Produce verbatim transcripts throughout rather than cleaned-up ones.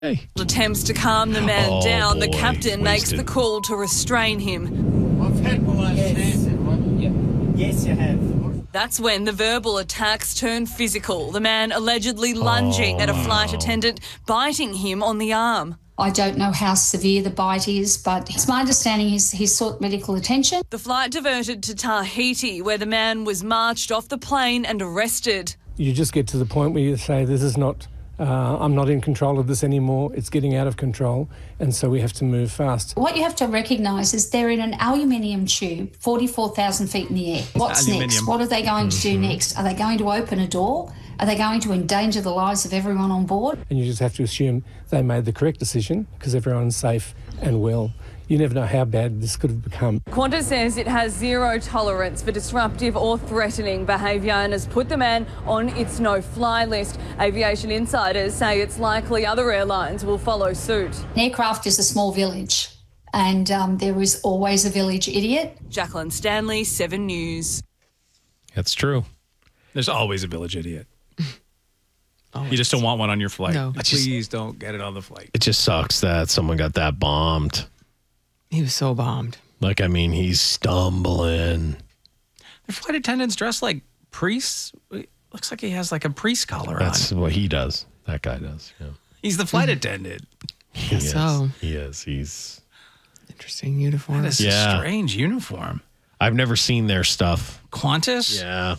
Hey. Attempts to calm the man Oh, down, the boy. captain makes Wasted. the call to restrain him. I've had my Yes. Yep. Yes, you have. That's when the verbal attacks turn physical, the man allegedly lunging Oh, at a flight wow. attendant, biting him on the arm. I don't know how severe the bite is, but it's my understanding he's, he's sought medical attention. The flight diverted to Tahiti, where the man was marched off the plane and arrested. You just get to the point where you say, this is not, uh, I'm not in control of this anymore, it's getting out of control, and so we have to move fast. What you have to recognise is they're in an aluminium tube, forty-four thousand feet in the air. What's Aluminium. next? What are they going to do next? Are they going to open a door? Are they going to endanger the lives of everyone on board? And you just have to assume they made the correct decision because everyone's safe and well. You never know how bad this could have become. Qantas says it has zero tolerance for disruptive or threatening behaviour and has put the man on its no-fly list. Aviation insiders say it's likely other airlines will follow suit. An aircraft is a small village, and um, there is always a village idiot. Jacqueline Stanley, Seven News. That's true. There's always a village idiot. You just don't want one on your flight. No. Please don't get it on the flight. It just sucks that someone got that bombed. He was so bombed. Like, I mean, he's stumbling. The flight attendants dressed like priests. It looks like he has like a priest collar That's on. what he does. That guy does. Yeah. He's the flight attendant. He is. So. He is. He's. Interesting uniform. That is Yeah. a strange uniform. I've never seen their stuff. Qantas? Yeah.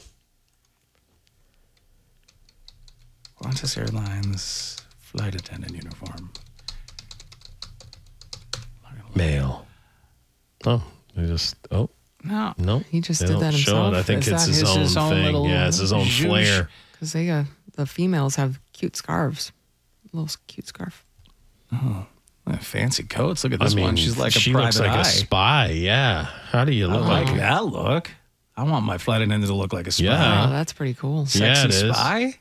Qantas Airlines flight attendant uniform. Male. Oh, they just. Oh, No. no. He just They did don't that show himself. it. I think Is it's that his, his- own his own thing. little Yeah, it's his own zhoosh? flair. Because they uh, the females have cute scarves. Little cute scarf. Oh, fancy coats. Look at I this mean, one. She's like a she private looks like eye. a spy. Yeah. How do you I look like like that look. I want my flight attendant to look like a spy. Yeah. Oh, that's pretty cool. Sexy Yeah, it is. spy?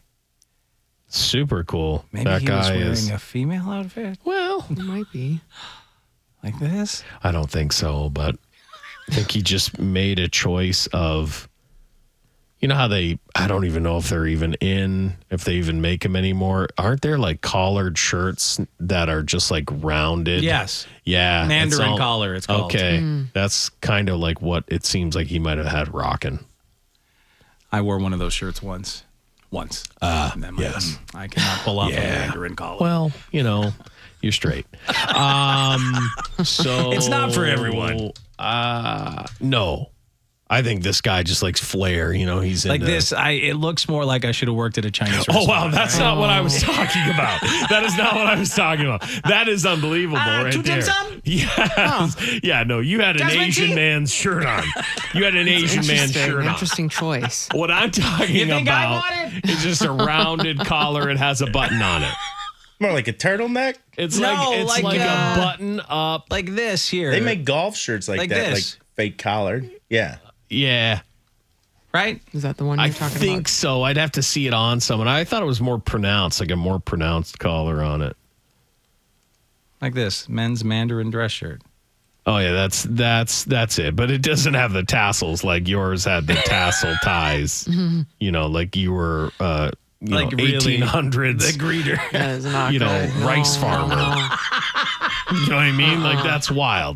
Super cool. Maybe that he guy was wearing is. a female outfit Well, It might be. like this. I don't think so, but I think he just made a choice of, you know how they, I don't even know if they're even in, if they even make them anymore. Aren't there like collared shirts that are just like rounded? Yes. Yeah. it's Mandarin all- collar, it's called. Okay. That's kind of like what it seems like he might have had rocking. I wore one of those shirts once. Once. Ah, And then my- yes. I cannot pull off Yeah. a Mandarin collar. Well, you know, you're straight. Um, so It's not for everyone. Uh, no. I think this guy just likes flair. You know, he's like into- this, I it looks more like I should have worked at a Chinese Oh, restaurant. wow. That's not what I was talking about. That is not what I was talking about. That is unbelievable Uh, right two there. dim sum? Yes. Yeah, no, you had an Jasmine Asian tea? man's man's shirt on. You had an Asian man's Interesting. shirt on. Interesting choice. What I'm talking You think I about want it? is just a rounded collar. It has a button on it. More like a turtleneck. It's No, like it's like, like, uh, a button up. Like this here. They make golf shirts like, Like that, this. like fake collared. Yeah. Yeah, right? Is that the one you're I talking think about? so. I'd have to see it on someone. I thought it was more pronounced, like a more pronounced collar on it. Like this. Men's Mandarin dress shirt. Oh yeah, that's that's that's it. But it doesn't have the tassels like yours had the tassel ties. You know, like you were uh you Like know, really eighteen hundreds. The greeter. That is not You know, good. No, rice no, farmer. no. You know what I mean? Like that's wild.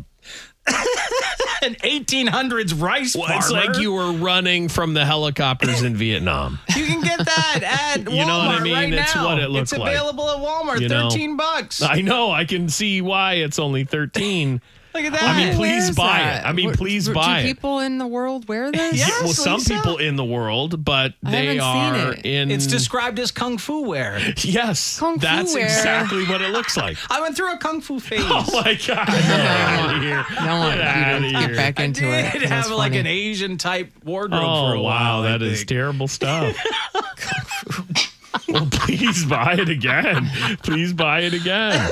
An eighteen hundreds rice Well, farmer. it's like you were running from the helicopters in Vietnam. You can get that at Walmart You know what I mean? right It's now. what it looks It's like. available at Walmart. You know? thirteen bucks. I know. I can see why it's only thirteen. Look at that. I mean, Who please wears buy that? it. I mean, What- please do buy it. people in the world wear this? Yeah. well, Yes, some Lisa. people in the world, but I they haven't are seen it. in. It's described as kung fu wear. Yes, Kung fu that's wear. exactly what it looks like. I went through a kung fu phase. Oh my god! Get out of here! I want Get outta you to get here. back I into did it. 'cause have that's like funny. an Asian type wardrobe for Oh a wow, while. I that is think. terrible stuff. Well, please buy it again. Please buy it again.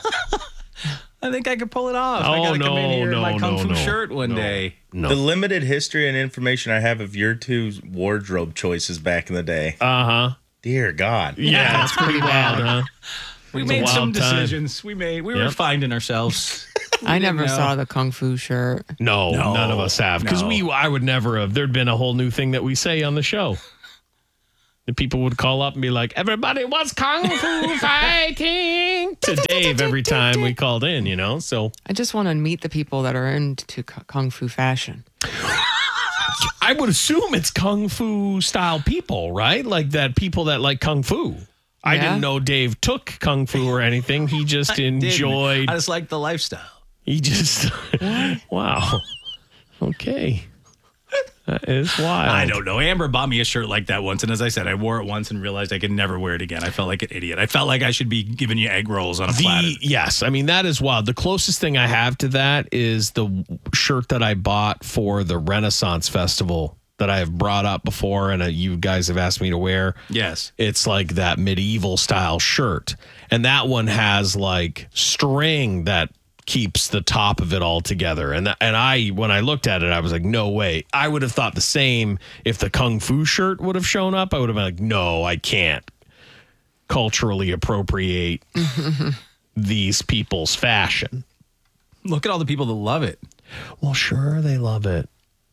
I think I could pull it off. I Oh, gotta come in no, here in my no, kung no, fu no. shirt one No. day. No. The limited history and information I have of your two wardrobe choices back in the day. Uh huh. Dear God. Yeah, it's pretty wild, huh? We It's a made wild some time. decisions. We made. We were Yep. finding ourselves. I never know. saw the kung fu shirt. No, No, none of us have because no. we. I would never have. There'd been a whole new thing that we say on the show. The people would call up and be like, everybody wants kung fu fighting to Dave every time we called in, you know? So I just want to meet the people that are into k- kung fu fashion. I would assume it's kung fu style people, right? Like that people that like kung fu. I Yeah. didn't know Dave took kung fu or anything. He just enjoyed. I just like the lifestyle. He just. Wow. Okay. That is wild. I don't know. Amber bought me a shirt like that once, and as I said, I wore it once and realized I could never wear it again. I felt like an idiot. I felt like I should be giving you egg rolls on a platter. The, yes, I mean that is wild. The closest thing I have to that is the shirt that I bought for the Renaissance Festival that I have brought up before, and uh, you guys have asked me to wear. Yes, it's like that medieval style shirt, and that one has like string that keeps the top of it all together. And and I, when I looked at it, I was like, no way. I would have thought the same if the kung fu shirt would have shown up. I would have been like, no, I can't culturally appropriate these people's fashion. Look at all the people that love it. Well, sure, they love it.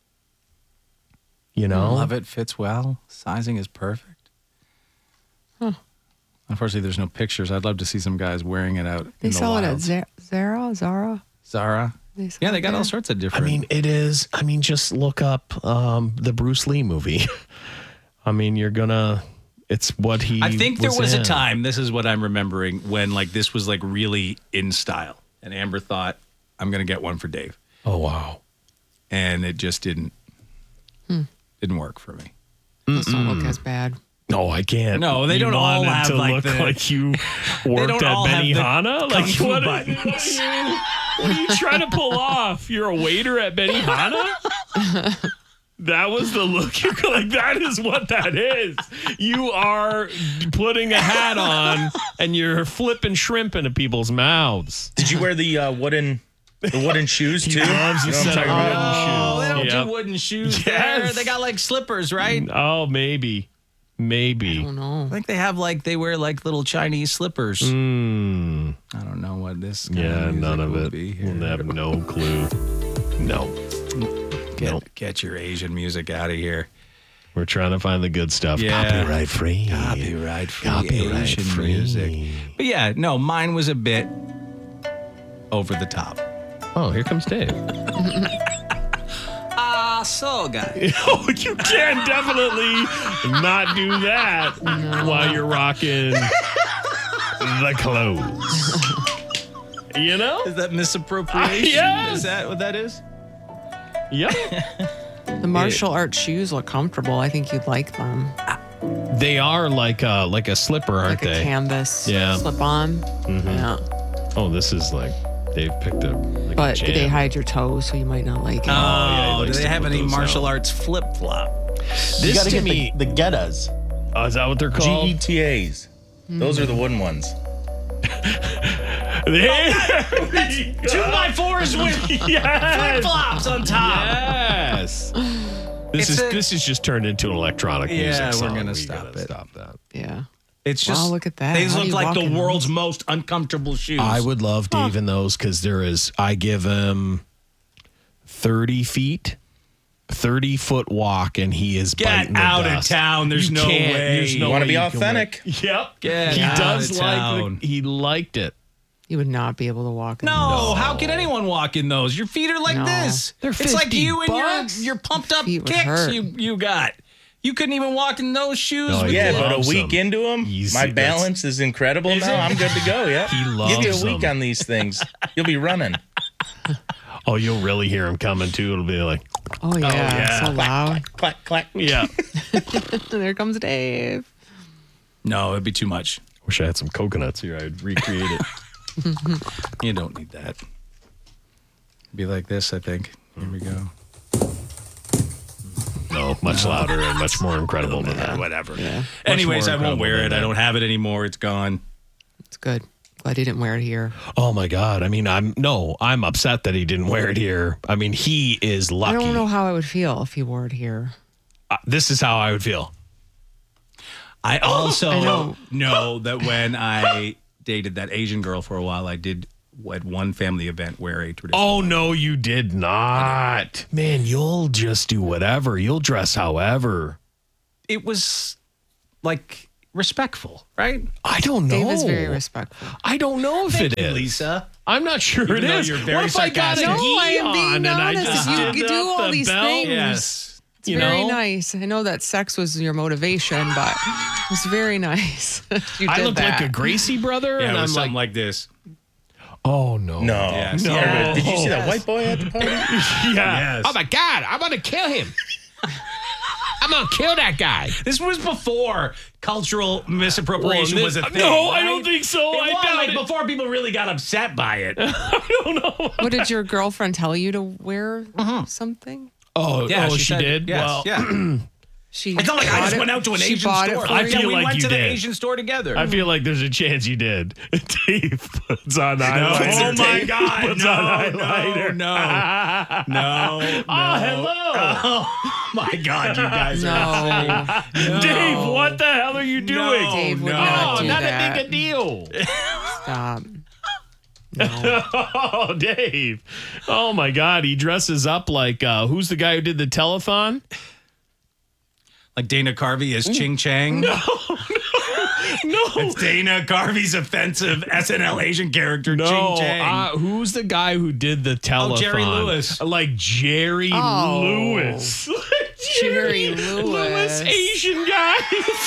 You know? Love it, fits well. Sizing is perfect. Huh. Unfortunately, there's no pictures. I'd love to see some guys wearing it out. They in the sell it at wilds. Z- Zara, Zara. Zara. They sell Yeah, they it got there. all sorts of I different. mean, it is. I mean, just look up um, the Bruce Lee movie. I mean, you're gonna. It's what he. I think there was in. a time, this is what I'm remembering, when like this was like really in style. And Amber thought, I'm going to get one for Dave. Oh, wow. And it just didn't, didn't work for me. Those don't look as bad. No, I can't. No, they You don't all wanted have, to like, look the- like you worked don't at all have the Benihana. kung Like fu what? Are, buttons. what, are you, what are you trying to pull off? You're a waiter at Benihana. That was the look. You're like, that is what that is. You are putting a hat on and you're flipping shrimp into people's mouths. Did you wear the uh, wooden the wooden shoes He too? loves a You know what I'm set of talking wooden about? Oh, they don't Yep. do wooden shoes Yes. there. They got like slippers, right? Oh, maybe. Maybe. I don't know. I think they have like, they wear like little Chinese slippers. Mm, I don't know what this kind yeah, of none music of will it. be here. We'll have no clue. No. Get, Nope. get your Asian music out of here. We're trying to find the good stuff. Yeah. Copyright free. Copyright free Copyright Asian free. music. But yeah, no, mine was a bit over the top. Oh, here comes Dave. Ah, so guys. Oh, you can definitely not do that while you're rocking the clothes. You know? Is that misappropriation? Yes. Is that what that is? Yep. The martial arts shoes look comfortable. I think you'd like them. They are like a, like a slipper, aren't Like a they? canvas Yeah. slip on. Yeah. Oh, this is like, they've picked a, like But a jam. they hide your toes, so you might not like it. yeah, he Oh, do likes they to have put any those martial out. arts flip flop? This You gotta to get me, the, the Gettas. oh, is that what they're G called? E T As. Those are the wooden ones. Two by fours with Yes. flip flops on top. Yes. This It's is a- this is just turned into an electronic Yeah, music we're song. gonna We stop gotta it. Stop that. Yeah. It's Wow, just look at that. These How do look you like walk the in those? world's most uncomfortable shoes. I would love Dave in those because there is. I give him thirty feet, thirty foot walk, and he is Get biting the out of dust. town. There's You no can't- way. There's no You wanna way be can wear- authentic? Yep. Get he out does of like. town. The, he liked it. You would not be able to walk in No, those. how can anyone walk in those? Your feet are like No. this. They're it's like fifty you and bucks. your your pumped up Feet would kicks hurt. you you got. You couldn't even walk in those shoes. No, with he Yeah, the- but a loves week them. into them, Easy, my that's- balance is incredible Is now. it? I'm good to go. Yeah. He Give you loves a week them. on these things. You'll be running. Oh, you'll really hear him coming too. It'll be like, Oh, yeah. yeah. So loud. Clack, clack. yeah. There comes Dave. No, it'd be too much. Wish I had some coconuts here. I'd recreate it. You don't need that. Be like this, I think. Here we go. No, much louder and much more incredible than that. Whatever. Yeah. Anyways, more I won't incredible wear than it. I that. don't have it anymore. It's gone. It's good. Glad he didn't wear it here. Oh my God. I mean, I'm no, I'm upset that he didn't wear it here. I mean, he is I lucky. don't know how I would feel if he wore it here. Uh, this is how I would feel. I also I know. know that when I dated that Asian girl for a while, I did at one family event wear a traditional. Oh no, you did not. Man, you'll just do whatever. You'll dress however. It was like respectful, right? I don't know. Dave is very respectful. I don't know if it is. Lisa. I'm not sure Even it though is. you're very what if I got a sarcastic. No, I gi am being on and I honest. just You did could do up all the these belt? things. Yes. It's You very know? nice. I know that sex was your motivation, but it's very nice. you I did look that. like a Gracie brother, Yeah, and it I'm was like, something like this. oh no, No. Yes. no. Yeah. Did you see that Yes. white boy at the party? yeah. Yes. Oh my God, I'm gonna kill him. I'm gonna kill that guy. This was before cultural misappropriation Well, was a this- thing. no, I right? don't think so. It I was, doubt like it. before people really got upset by it. I don't know. What did your girlfriend tell you to wear something? Oh, Yeah, oh, she she, said- did. yes, well, yeah. She It's not like I bought just it- went out to an she Asian bought it store. for I you? feel yeah, we like went you to the did. Asian store together. I feel like there's a chance you did. Dave puts on no, highlighter. oh my Dave God, puts no, on no, highlighter. no, no, Oh, hello. Oh my God, you guys No. are insane. No. Dave, what the hell are you doing? No, Dave would no. not Oh, do not that. a big a deal. Stop. No. Oh, Dave. Oh, my God. He dresses up like, uh, who's the guy who did the telethon? Like Dana Carvey as Ching Chang. No. It's Dana Carvey's offensive S N L Asian character, No, Ching Chang. uh, who's the guy who did the telethon? Oh, Jerry Lewis. Like Jerry Oh. Lewis. Jerry Lewis. Asian guy.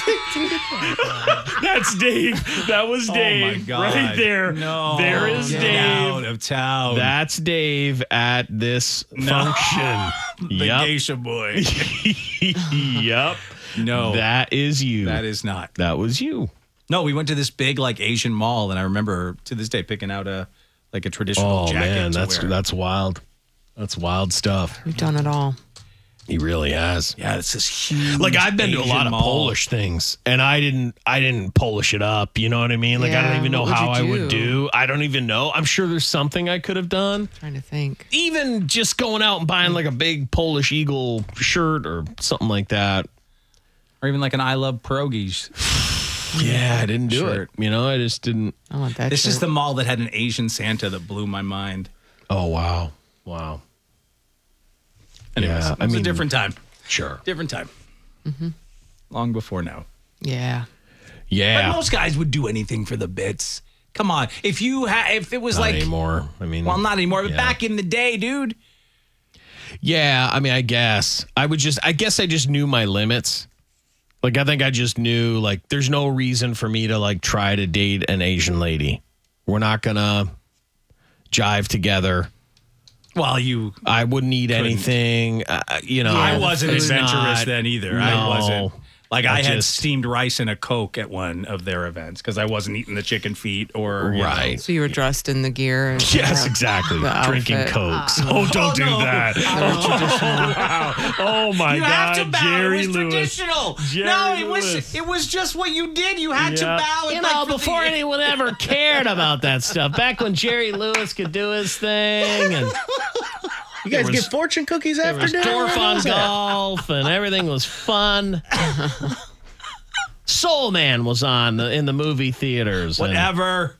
That's Dave. That was Dave. Oh my God. Right there. No. There is Get Dave. out of town. That's Dave at this function. the Yep. geisha boy. Yep. No. That is you. That is not. That was you. No, we went to this big like Asian mall, and I remember to this day picking out a like a traditional Oh jacket. man, to that's wear. that's wild. That's wild stuff. You've done it all. He really has. yeah, it's this huge. Like I've been to a Asian lot of mall. Polish things, and I didn't. I didn't Polish it up. You know what I mean? Like I Yeah, don't even know what would how I you would do? do. I don't even know. I'm sure there's something I could have done. Trying to think. Even just going out and buying like a big Polish Eagle shirt or something like that. or even like an I love pierogies. Yeah, I didn't do Shirt. it. You know, I just didn't. I want that. This is shirt. the mall that had an Asian Santa that blew my mind. Oh wow, wow. Anyways, Yeah, it I was mean- a different time. Sure. Different time. Mm-hmm. Long before now. Yeah. Yeah. But most guys would do anything for the bits. Come on, if you had, if it was Not like anymore. I mean, well, not anymore, but yeah. back in the day, dude. Yeah, I mean, I guess I would just. I guess I just knew my limits. Like, I think I just knew, like, there's no reason for me to, like, try to date an Asian lady. We're not going to jive together. Well, you, I wouldn't eat Couldn't. anything. Uh, you know, I the wasn't it's adventurous not- then either. No. I wasn't. Like I, I had just- steamed rice and a Coke at one of their events because I wasn't eating the chicken feet or you know. Right. So you were dressed in the gear. And Yes, the- exactly. the Drinking outfit. Cokes. Oh, don't do no. that. Wow. Oh, my You God. have to bow. Jerry it was Lewis. traditional. Jerry no, it Lewis. was it was just what you did. You had to Yeah. bow. You and, know, like, for before the, anyone ever cared about that stuff, back when Jerry Lewis could do his thing and You guys was- get fortune cookies there after was dinner? Dorf What on was that? golf and everything was fun. Soul Man was on in the movie theaters. and- whatever.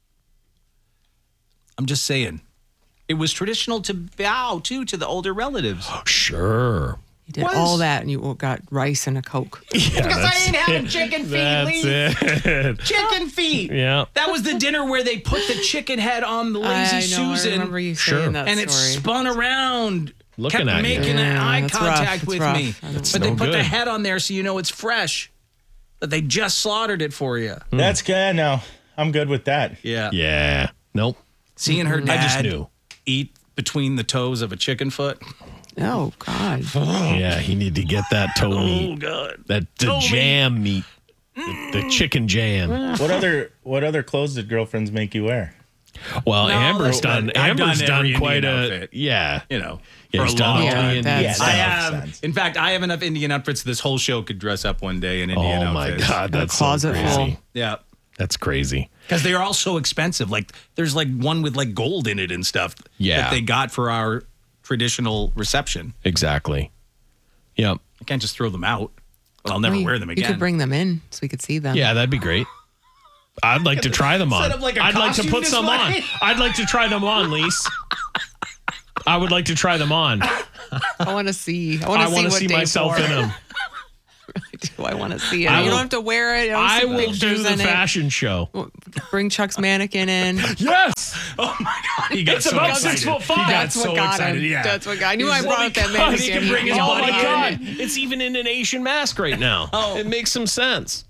I'm just saying, it was traditional to bow too to the older relatives. Sure. You did Was- all that and you got rice and a Coke. Yeah, Because I that's ain't having it. chicken feet, That's Lee. it. Chicken feet. Yeah. That was the dinner where they put the chicken head on the lazy I know, Susan. I remember you Sure. saying that and it story. spun around, Looking kept at you. making an Yeah, eye that's rough. contact It's with rough. me. I don't- But they no put the good. head on there so you know it's fresh. That they just slaughtered it for you. That's good. No, I'm good with that. Yeah. Yeah. Nope. Seeing her dad I just knew. eat between the toes of a chicken foot. Oh, God. Yeah, he needed to get that toe meat. God. That the Toe meat. jam meat. The, the chicken jam. What other what other clothes did girlfriends make you wear? Well, No, Amber's like, done I've Amber's done done, every quite Indian a outfit. yeah. You know, Yeah, for he's a done long all the Yeah, Indian that's- stuff. I Yeah, have, makes sense. in fact, I have enough Indian outfits. This whole show could dress up one day in Indian Oh my outfits. God, Got a that's so closet crazy. full. Yeah, That's crazy. because they are all so expensive. Like, there's like one with like gold in it and stuff. Yeah. that they got for our traditional reception. Exactly. Yep. I can't just throw them out. But I'll never Well, you- wear them again. You could bring them in so we could see them. Yeah, that'd be great. I'd like to try them on. Set up like a I'd like to costume put some on. display. I'd like to try them on, Lise. I would like to try them on. I want to see. I want I to see want to what see Dave myself wore. in them. really do. I want to see it. I you will- don't have to wear it. I see will do pictures the in it. fashion show. Bring Chuck's mannequin in. Yes. Oh my God. He got It's so about excited. six foot He five. got That's so what got excited. him. Yeah. That's what got. I knew I Oh brought my up that God, mannequin. he can bring his Oh oh my my God. It's even in an Asian mask right now. Oh. It makes some sense.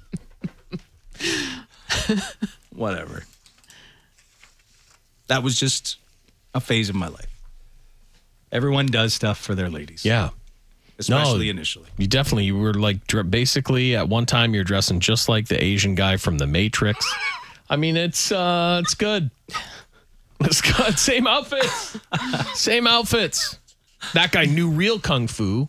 Whatever. That was just a phase of my life. Everyone does stuff for their ladies. Yeah. Especially No. initially. You definitely you were like dr- basically at one time you're dressing just like the Asian guy from The Matrix. I mean, it's uh it's good. It's good. Same outfits. Same outfits. That guy knew real kung fu.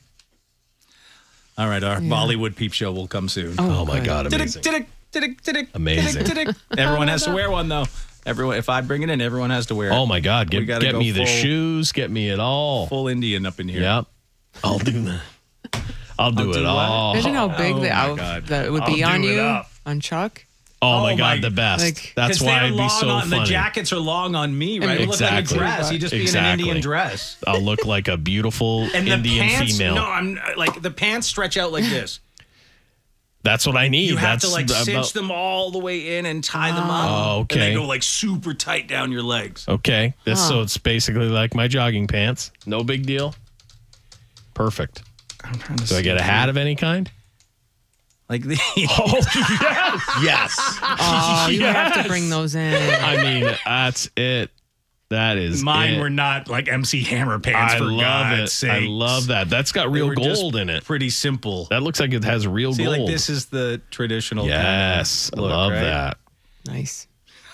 All right, our Bollywood peep show will come soon. Oh, my good. God, Tidick, amazing. tidick, tidick, tidick, Amazing. tidick, tidick. Everyone has to wear one though. Everyone, if I bring it in, everyone has to wear it. Oh my God, We get, gotta get go me the full- shoes, get me it all. Full Indian up in here. Yep. I'll do that. I'll do I'll it do what? all. Imagine how big Oh the my out God. that it would I'll be on do it you, up. on Chuck. Oh, my Oh God, my- the best. like- That's 'Cause why they're it'd be long so on, funny. The jackets are long on me, right? mean, It look like a Exactly. dress. You just be in an Exactly. Indian dress. I'll look like a beautiful And Indian the pants, female. no, I'm like the pants stretch out like this. That's what I need. You have That's to like about- cinch them all the way in and tie them up. Oh, And okay. they go like super tight down your legs. Okay. This, So it's basically like my jogging pants. No big deal. Perfect. I'm trying to Do I get a hat of any kind? Like the Oh, yes. Yes. Oh, you have to bring those in. I mean, that's it. That is mine it. were not like M C Hammer pants. I for love God's it. sakes. I love that. That's got They real were just gold in it. Pretty simple. That looks like it has real See, gold. like this is the traditional. Yes. kind of I look, love right? that. Nice.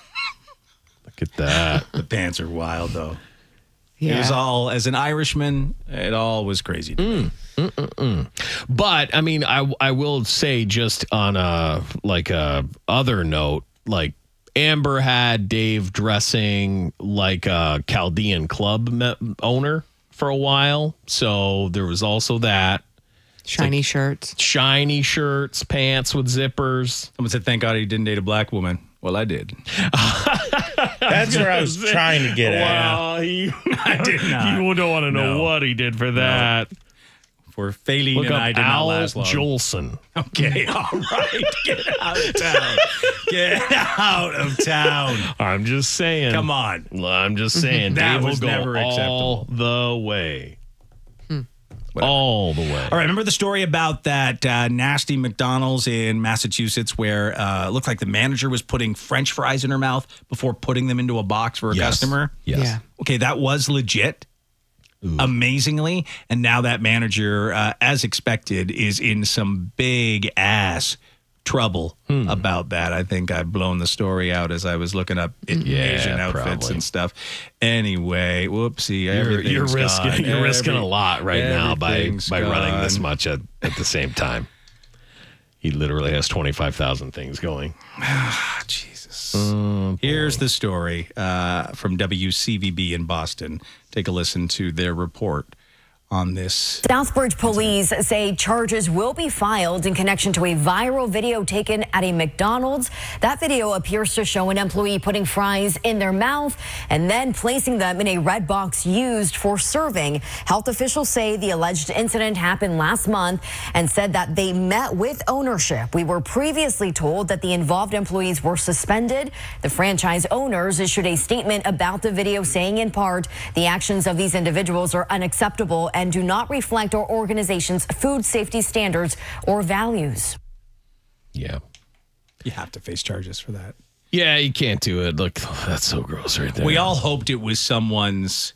Look at that. The pants are wild though. Yeah. It was all as an Irishman. It all was crazy. To me. But I mean, I I will say just on a like a other note, like Amber had Dave dressing like a Chaldean club me- owner for a while, so there was also that. Shiny shirts. Shiny shirts, pants with zippers. Someone said, "Thank God he didn't date a black woman." Well, I did. That's where I was trying to get at. Wow, he, I did not. you don't want to know No. what he did for that. For Faylene Look and up I did Al not last long. Jolson. Okay, all right. Get out of town. Get out of town. I'm just saying. Come on. I'm just saying. That Dave will was go never all the way. All the way. All right, remember the story about that uh, nasty McDonald's in Massachusetts where uh, it looked like the manager was putting French fries in her mouth before putting them into a box for a Yes. customer? Yes. Yeah. Okay, that was legit. Amazingly. And now that manager, uh, as expected, is in some big ass trouble Hmm. about that. I think I've blown the story out as I was looking up it- Yeah, Asian outfits probably. and stuff. Anyway, whoopsie. You're, everything's you're risking gone. you're risking Every- a lot right now by everything's by running this gone. much at, at the same time. He literally has twenty-five thousand things going. Jesus. Here's the story uh, from W C V B in Boston. Take a listen to their report on this. Southbridge police say charges will be filed in connection to a viral video taken at a McDonald's. That video appears to show an employee putting fries in their mouth and then placing them in a red box used for serving. Health officials say the alleged incident happened last month and said that they met with ownership. We were previously told that the involved employees were suspended. The franchise owners issued a statement about the video saying in part, the actions of these individuals are unacceptable and do not reflect our organization's food safety standards or values. Yeah. You have to face charges for that. Yeah, you can't do it. Look, that's so gross right there. We all hoped it was someone's,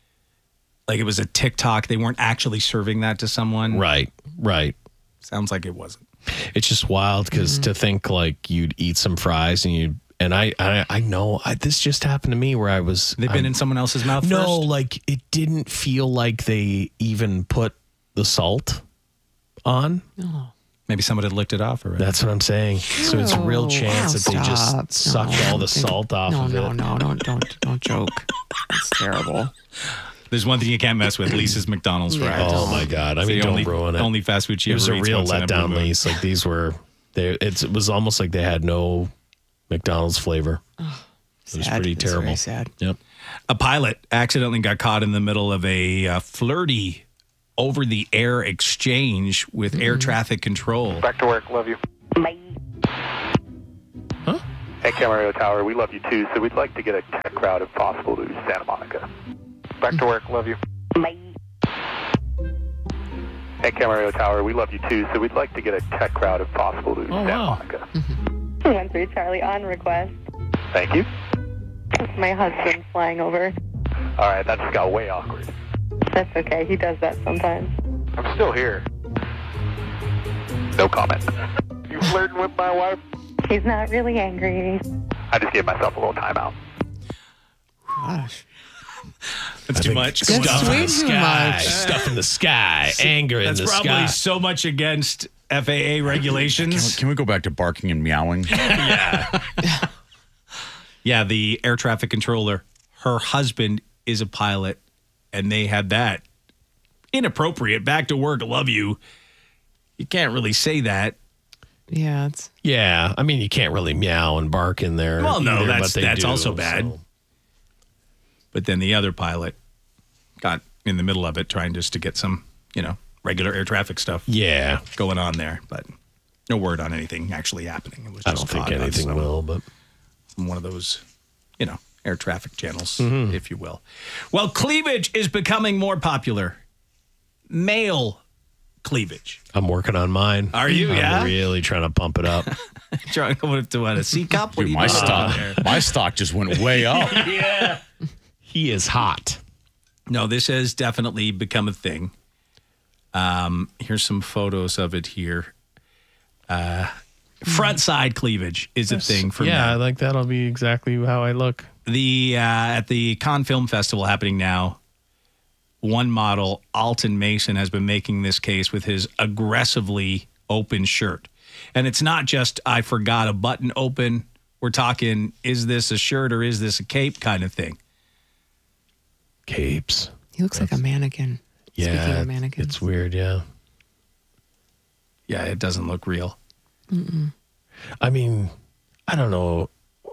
like it was a TikTok. They weren't actually serving that to someone. Right, right. Sounds like it wasn't. It's just wild because to think like you'd eat some fries and you and I I, I know I, this just happened to me where I was They've been I- in someone else's mouth no first? like it didn't feel like they even put the salt on. Maybe somebody had licked it off already. That's what I'm saying. So it's a real Oh, chance that they stop. just sucked No, all the think- salt off no, of no, it. No, no, don't, don't joke. That's terrible. There's one thing you can't mess with. Lisa's McDonald's fries. Yeah. Oh my god! I It's mean, the don't only, ruin it. Only fast food she It was ever a eats real once in a blue letdown, moon. Lise. Like these were, they. It's, it was almost like they had no McDonald's flavor. It was Sad. pretty It's terrible. very sad. Yep. A pilot accidentally got caught in the middle of a uh, flirty over-the-air exchange with air traffic control. Back to work. Love you. Bye. Huh? Hey, Camarillo Tower. We love you too. So we'd like to get a tech route if possible to Santa Monica. Back to work. Love you. Bye. Hey, Camarillo Tower. We love you too. So we'd like to get a tech route if possible to Oh, Santa wow. Monica. One three Charlie on request. Thank you. It's my husband flying over. All right. That just got way awkward. That's okay. He does that sometimes. I'm still here. No comment. You flirting with my wife? He's not really angry. I just gave myself a little timeout. Gosh. That's I too think much. That's Stuff in way the too sky. much. Stuff in the sky. Anger in That's the probably sky. so much against F A A Can we, regulations. can we go back to barking and meowing? Yeah. Yeah, the air traffic controller, her husband is a pilot, and they had that. Inappropriate. Back to work. Love you. You can't really say that. Yeah, it's Yeah, I mean, you can't really meow and bark in there. Well, no, either, that's- but they that's do, also bad. so. But then the other pilot got in the middle of it trying just to get some, you know, regular air traffic stuff Yeah, going on there. But no word on anything actually happening. It was I just don't think caught on anything some- will, but one of those, you know, air traffic channels, Mm-hmm. if you will. Well, cleavage is becoming more popular. Male cleavage. I'm working on mine. Are you? I'm Yeah? really trying to pump it up. Trying to what, to what, a C cup? What Dude, are you my doing stock, there? my stock just went way up. Yeah. He is hot. No, this has definitely become a thing. Um, here's some photos of it here. Uh, front side cleavage is a thing for yeah, I men. like that'll be exactly how I look. The uh, at the Cannes Film Festival happening now, one model, Alton Mason, has been making this case with his aggressively open shirt. And it's not just, I forgot a button open. We're talking, is this a shirt or is this a cape kind of thing? Capes. he looks like a mannequin. Speaking Yeah, of mannequins. it's weird. Yeah, Yeah, it doesn't look real. I mean, I don't know.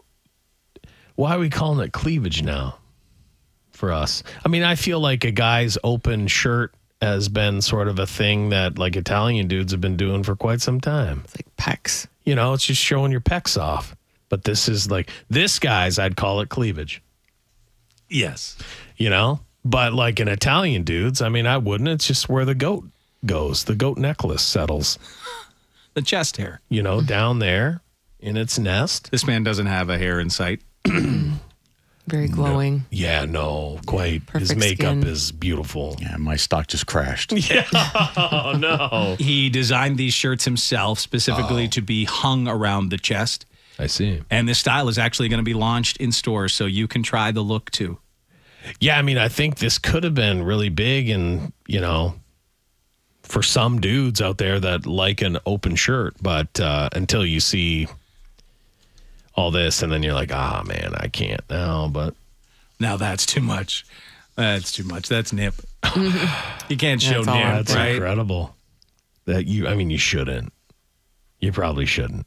Why are we calling it cleavage now? For us, I mean, I feel like a guy's open shirt has been sort of a thing that like Italian dudes have been doing for quite some time. It's like pecs. You know, it's just showing your pecs off. But this is like this guy's, I'd call it cleavage. Yes. You know, but like an Italian dudes, I mean, I wouldn't. It's just where the goat goes. The goat necklace settles. The chest hair. You know, down there in its nest. This man doesn't have a hair in sight. Very glowing. Yeah, no, quite. His Perfect makeup skin. is beautiful. Yeah, my stock just crashed. Oh no. He designed these shirts himself specifically to be hung around the chest. I see. And this style is actually going to be launched in stores, so you can try the look too. Yeah, I mean, I think this could have been really big and, you know, for some dudes out there that like an open shirt, but uh, until you see all this and then you're like, ah, man, I can't now, but Now that's too much. That's too much. That's nip. You can't show That's all nip, right. that's right? incredible. That you, I mean, you shouldn't. You probably shouldn't.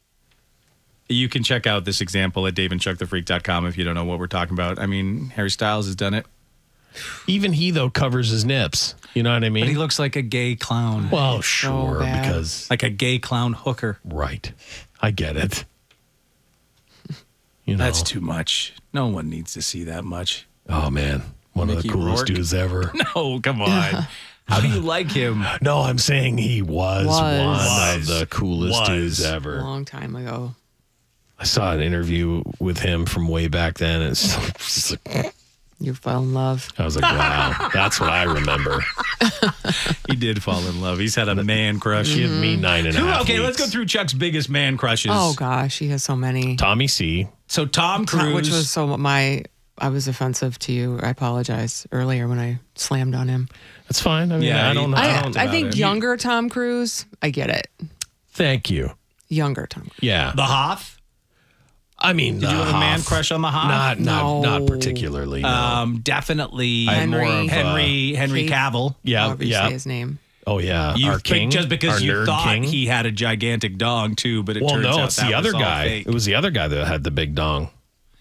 You can check out this example at dave and chuck the freak dot com if you don't know what we're talking about. I mean, Harry Styles has done it. Even he, though, covers his nips. You know what I mean? But he looks like a gay clown. well, It's so sure, bad. because, Like a gay clown hooker. right. I get it. You know. That's too much. No one needs to see that much. Oh, man. One of Mickey the coolest Rourke. dudes ever. No, come on. How do you like him? No, I'm saying he was, Was. one Was. of the coolest Was. dudes A ever. long time ago. I saw an interview with him from way back then. And it's just like, You fell in love. I was like, wow, that's what I remember. He did fall in love. He's had a man crush. Give me nine and a Who- half. okay, let's go weeks. through Chuck's biggest man crushes. Oh gosh, he has so many. Tommy C. So Tom Cruise. Which was so my. I was offensive to you. I apologize earlier when I slammed on him. That's fine. I mean, Yeah, I don't know. you- I, don't I about think it. younger Tom Cruise. I get it. Thank you. Younger Tom Cruise. Yeah. the Hoff. I mean, Did you the have a man Hoff- crush on the Hoff? Not, not, No. not particularly. No. Um, definitely I had more Henry. of, uh, Henry Henry Kate- Cavill. yeah, However you yeah. say his name. Oh yeah, You our king. just because our you nerd thought king. he had a gigantic dong too, but it well, turns no, out it's that the other was all guy. fake. It was the other guy that had the big dong.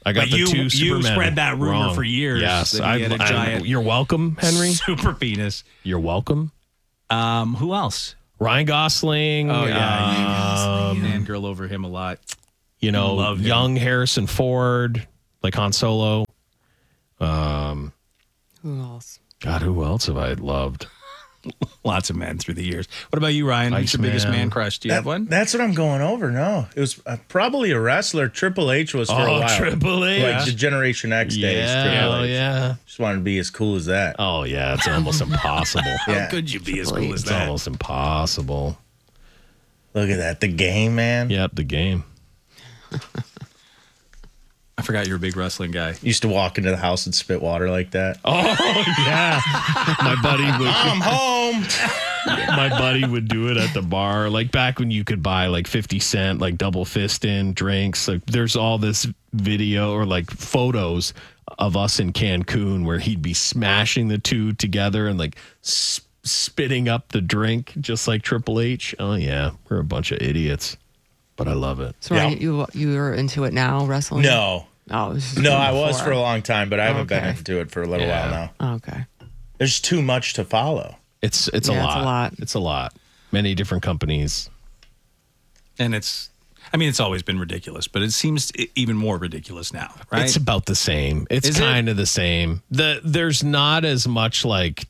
I got But the you- two you Supermen spread that rumor wrong. for years Yes, that he had a I- giant you're welcome, Henry. super penis. You're welcome. Um, who else? Ryan Gosling. Oh yeah, um, man, girl over him a lot. You know, Love him. young Harrison Ford, like Han Solo. Um, Who else? God, who else have I loved? Lots of men through the years. What about you, Ryan? Who's your Iceman. biggest man crush? Do you That- have one? That's what I'm going over. No, it was uh, probably a wrestler. Triple H was for a Oh, while. Triple H. Like the Generation X days. Yeah, Triple hell H. yeah. Just wanted to be as cool as that. Oh, yeah, it's almost impossible. Yeah. How could you be as cool as It's that? almost impossible. Look at that. The game, man. Yep, the game. I forgot you're a big wrestling guy. Used to walk into the house and spit water like that. Oh, yeah. My buddy would. I'm home. My buddy would do it at the bar, like back when you could buy like fifty cent, like double fist in drinks. Like there's all this video or like photos of us in Cancun where he'd be smashing the two together and like s- spitting up the drink just like Triple H. Oh yeah, we're a bunch of idiots, but I love it. So Ryan, you you are into it now, wrestling? No. Oh, it was just No, before. I was for a long time, but I haven't been Okay. into it for a little Yeah. while now. Oh, okay. There's too much to follow. It's it's, Yeah, a, it's lot. a lot. It's a lot. Many different companies. And it's, I mean, it's always been ridiculous, but it seems e- even more ridiculous now, right? It's about the same. It's Is it? kind of the same. The there's not as much like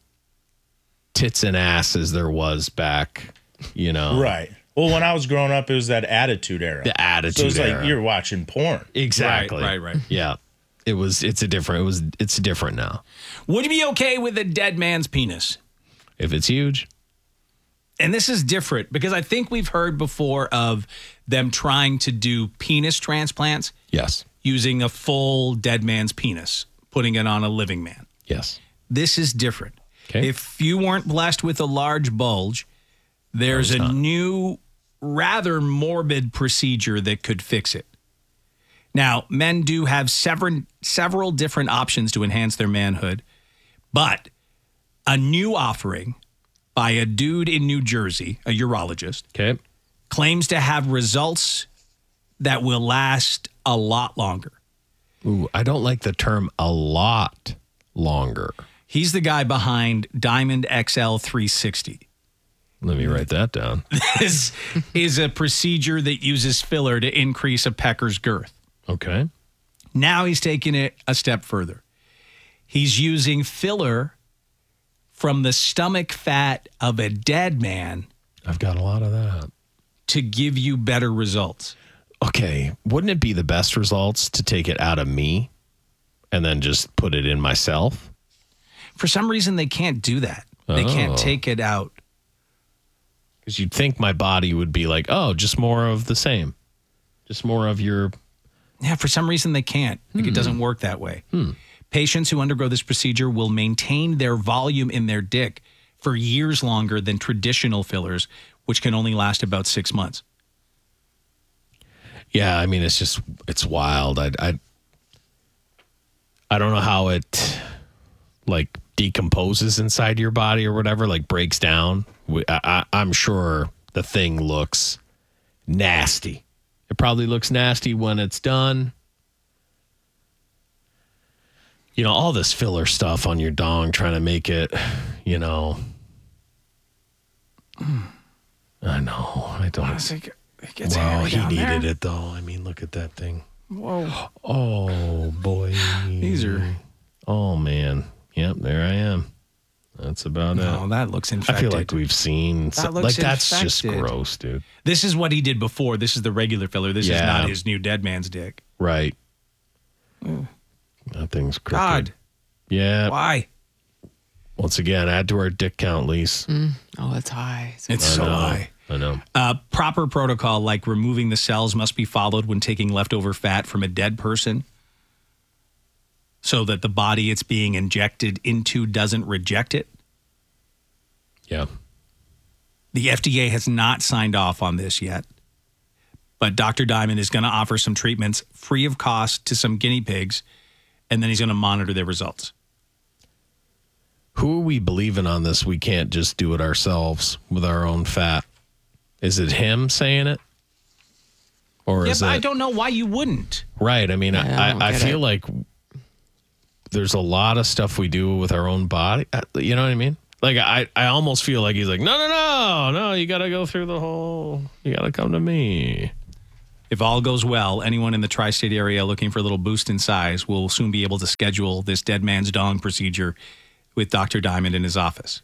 tits and ass as there was back, you know. Right. Well, when I was growing up, it was that attitude era. The attitude So it was era. like you're watching porn. Exactly. Right, right, right. Yeah. It was it's a different it was it's different now. Would you be okay with a dead man's penis? If it's huge. And this is different because I think we've heard before of them trying to do penis transplants Yes. using a full dead man's penis, putting it on a living man. Yes. This is different. Okay. If you weren't blessed with a large bulge, there's it's a not. new, rather morbid procedure that could fix it. Now, men do have several, several different options to enhance their manhood, but a new offering by a dude in New Jersey, a urologist, Okay. claims to have results that will last a lot longer. Ooh, I don't like the term a lot longer. He's the guy behind Diamond X L three sixty. Let me write that down. This is a procedure that uses filler to increase a pecker's girth. Okay. Now he's taking it a step further. He's using filler from the stomach fat of a dead man I've got a lot of that. to give you better results. Okay. Wouldn't it be the best results to take it out of me and then just put it in myself? For some reason, they can't do that. They Oh. can't take it out. Because you'd think my body would be like, oh, just more of the same. Just more of your. Yeah, for some reason, they can't. Like, it doesn't work that way. Patients who undergo this procedure will maintain their volume in their dick for years longer than traditional fillers, which can only last about six months. Yeah, I mean, it's just, it's wild. I, I, I don't know how it, like, decomposes inside your body or whatever, like, breaks down. We- I, I, I'm sure the thing looks nasty. It probably looks nasty when it's done. You know, all this filler stuff on your dong, trying to make it, you know. I know. I don't. It gets Wow, hairy he down needed there. it though. I mean, look at that thing. Whoa. Oh boy. These are. Oh man. Yep, there I am. That's about No, it. that looks I infected. feel like we've seen That so- looks like that's just infected. gross, dude. This is what he did before. This is the regular filler. This is Yeah. not his new dead man's dick. Right. That thing's crooked. God. Yeah. Why? Once again, add to our dick count, Lise. Oh, it's high. It's I so know. high. I know. Uh, proper protocol like removing the cells must be followed when taking leftover fat from a dead person so that the body it's being injected into doesn't reject it. Yeah. The F D A has not signed off on this yet, but Doctor Diamond is going to offer some treatments free of cost to some guinea pigs, and then he's going to monitor their results. Who are we believing on this? We can't just do it ourselves with our own fat. Is it him saying it? Or Yeah, is but it I don't know why you wouldn't. right? I mean, Yeah, I don't I, I get feel it. like there's a lot of stuff we do with our own body. Uh, You know what I mean? Like I, I almost feel like he's like, no, no, no, no. You got to go through the whole. You got to come to me. If all goes well, anyone in the tri-state area looking for a little boost in size will soon be able to schedule this dead man's dong procedure with Doctor Diamond in his office.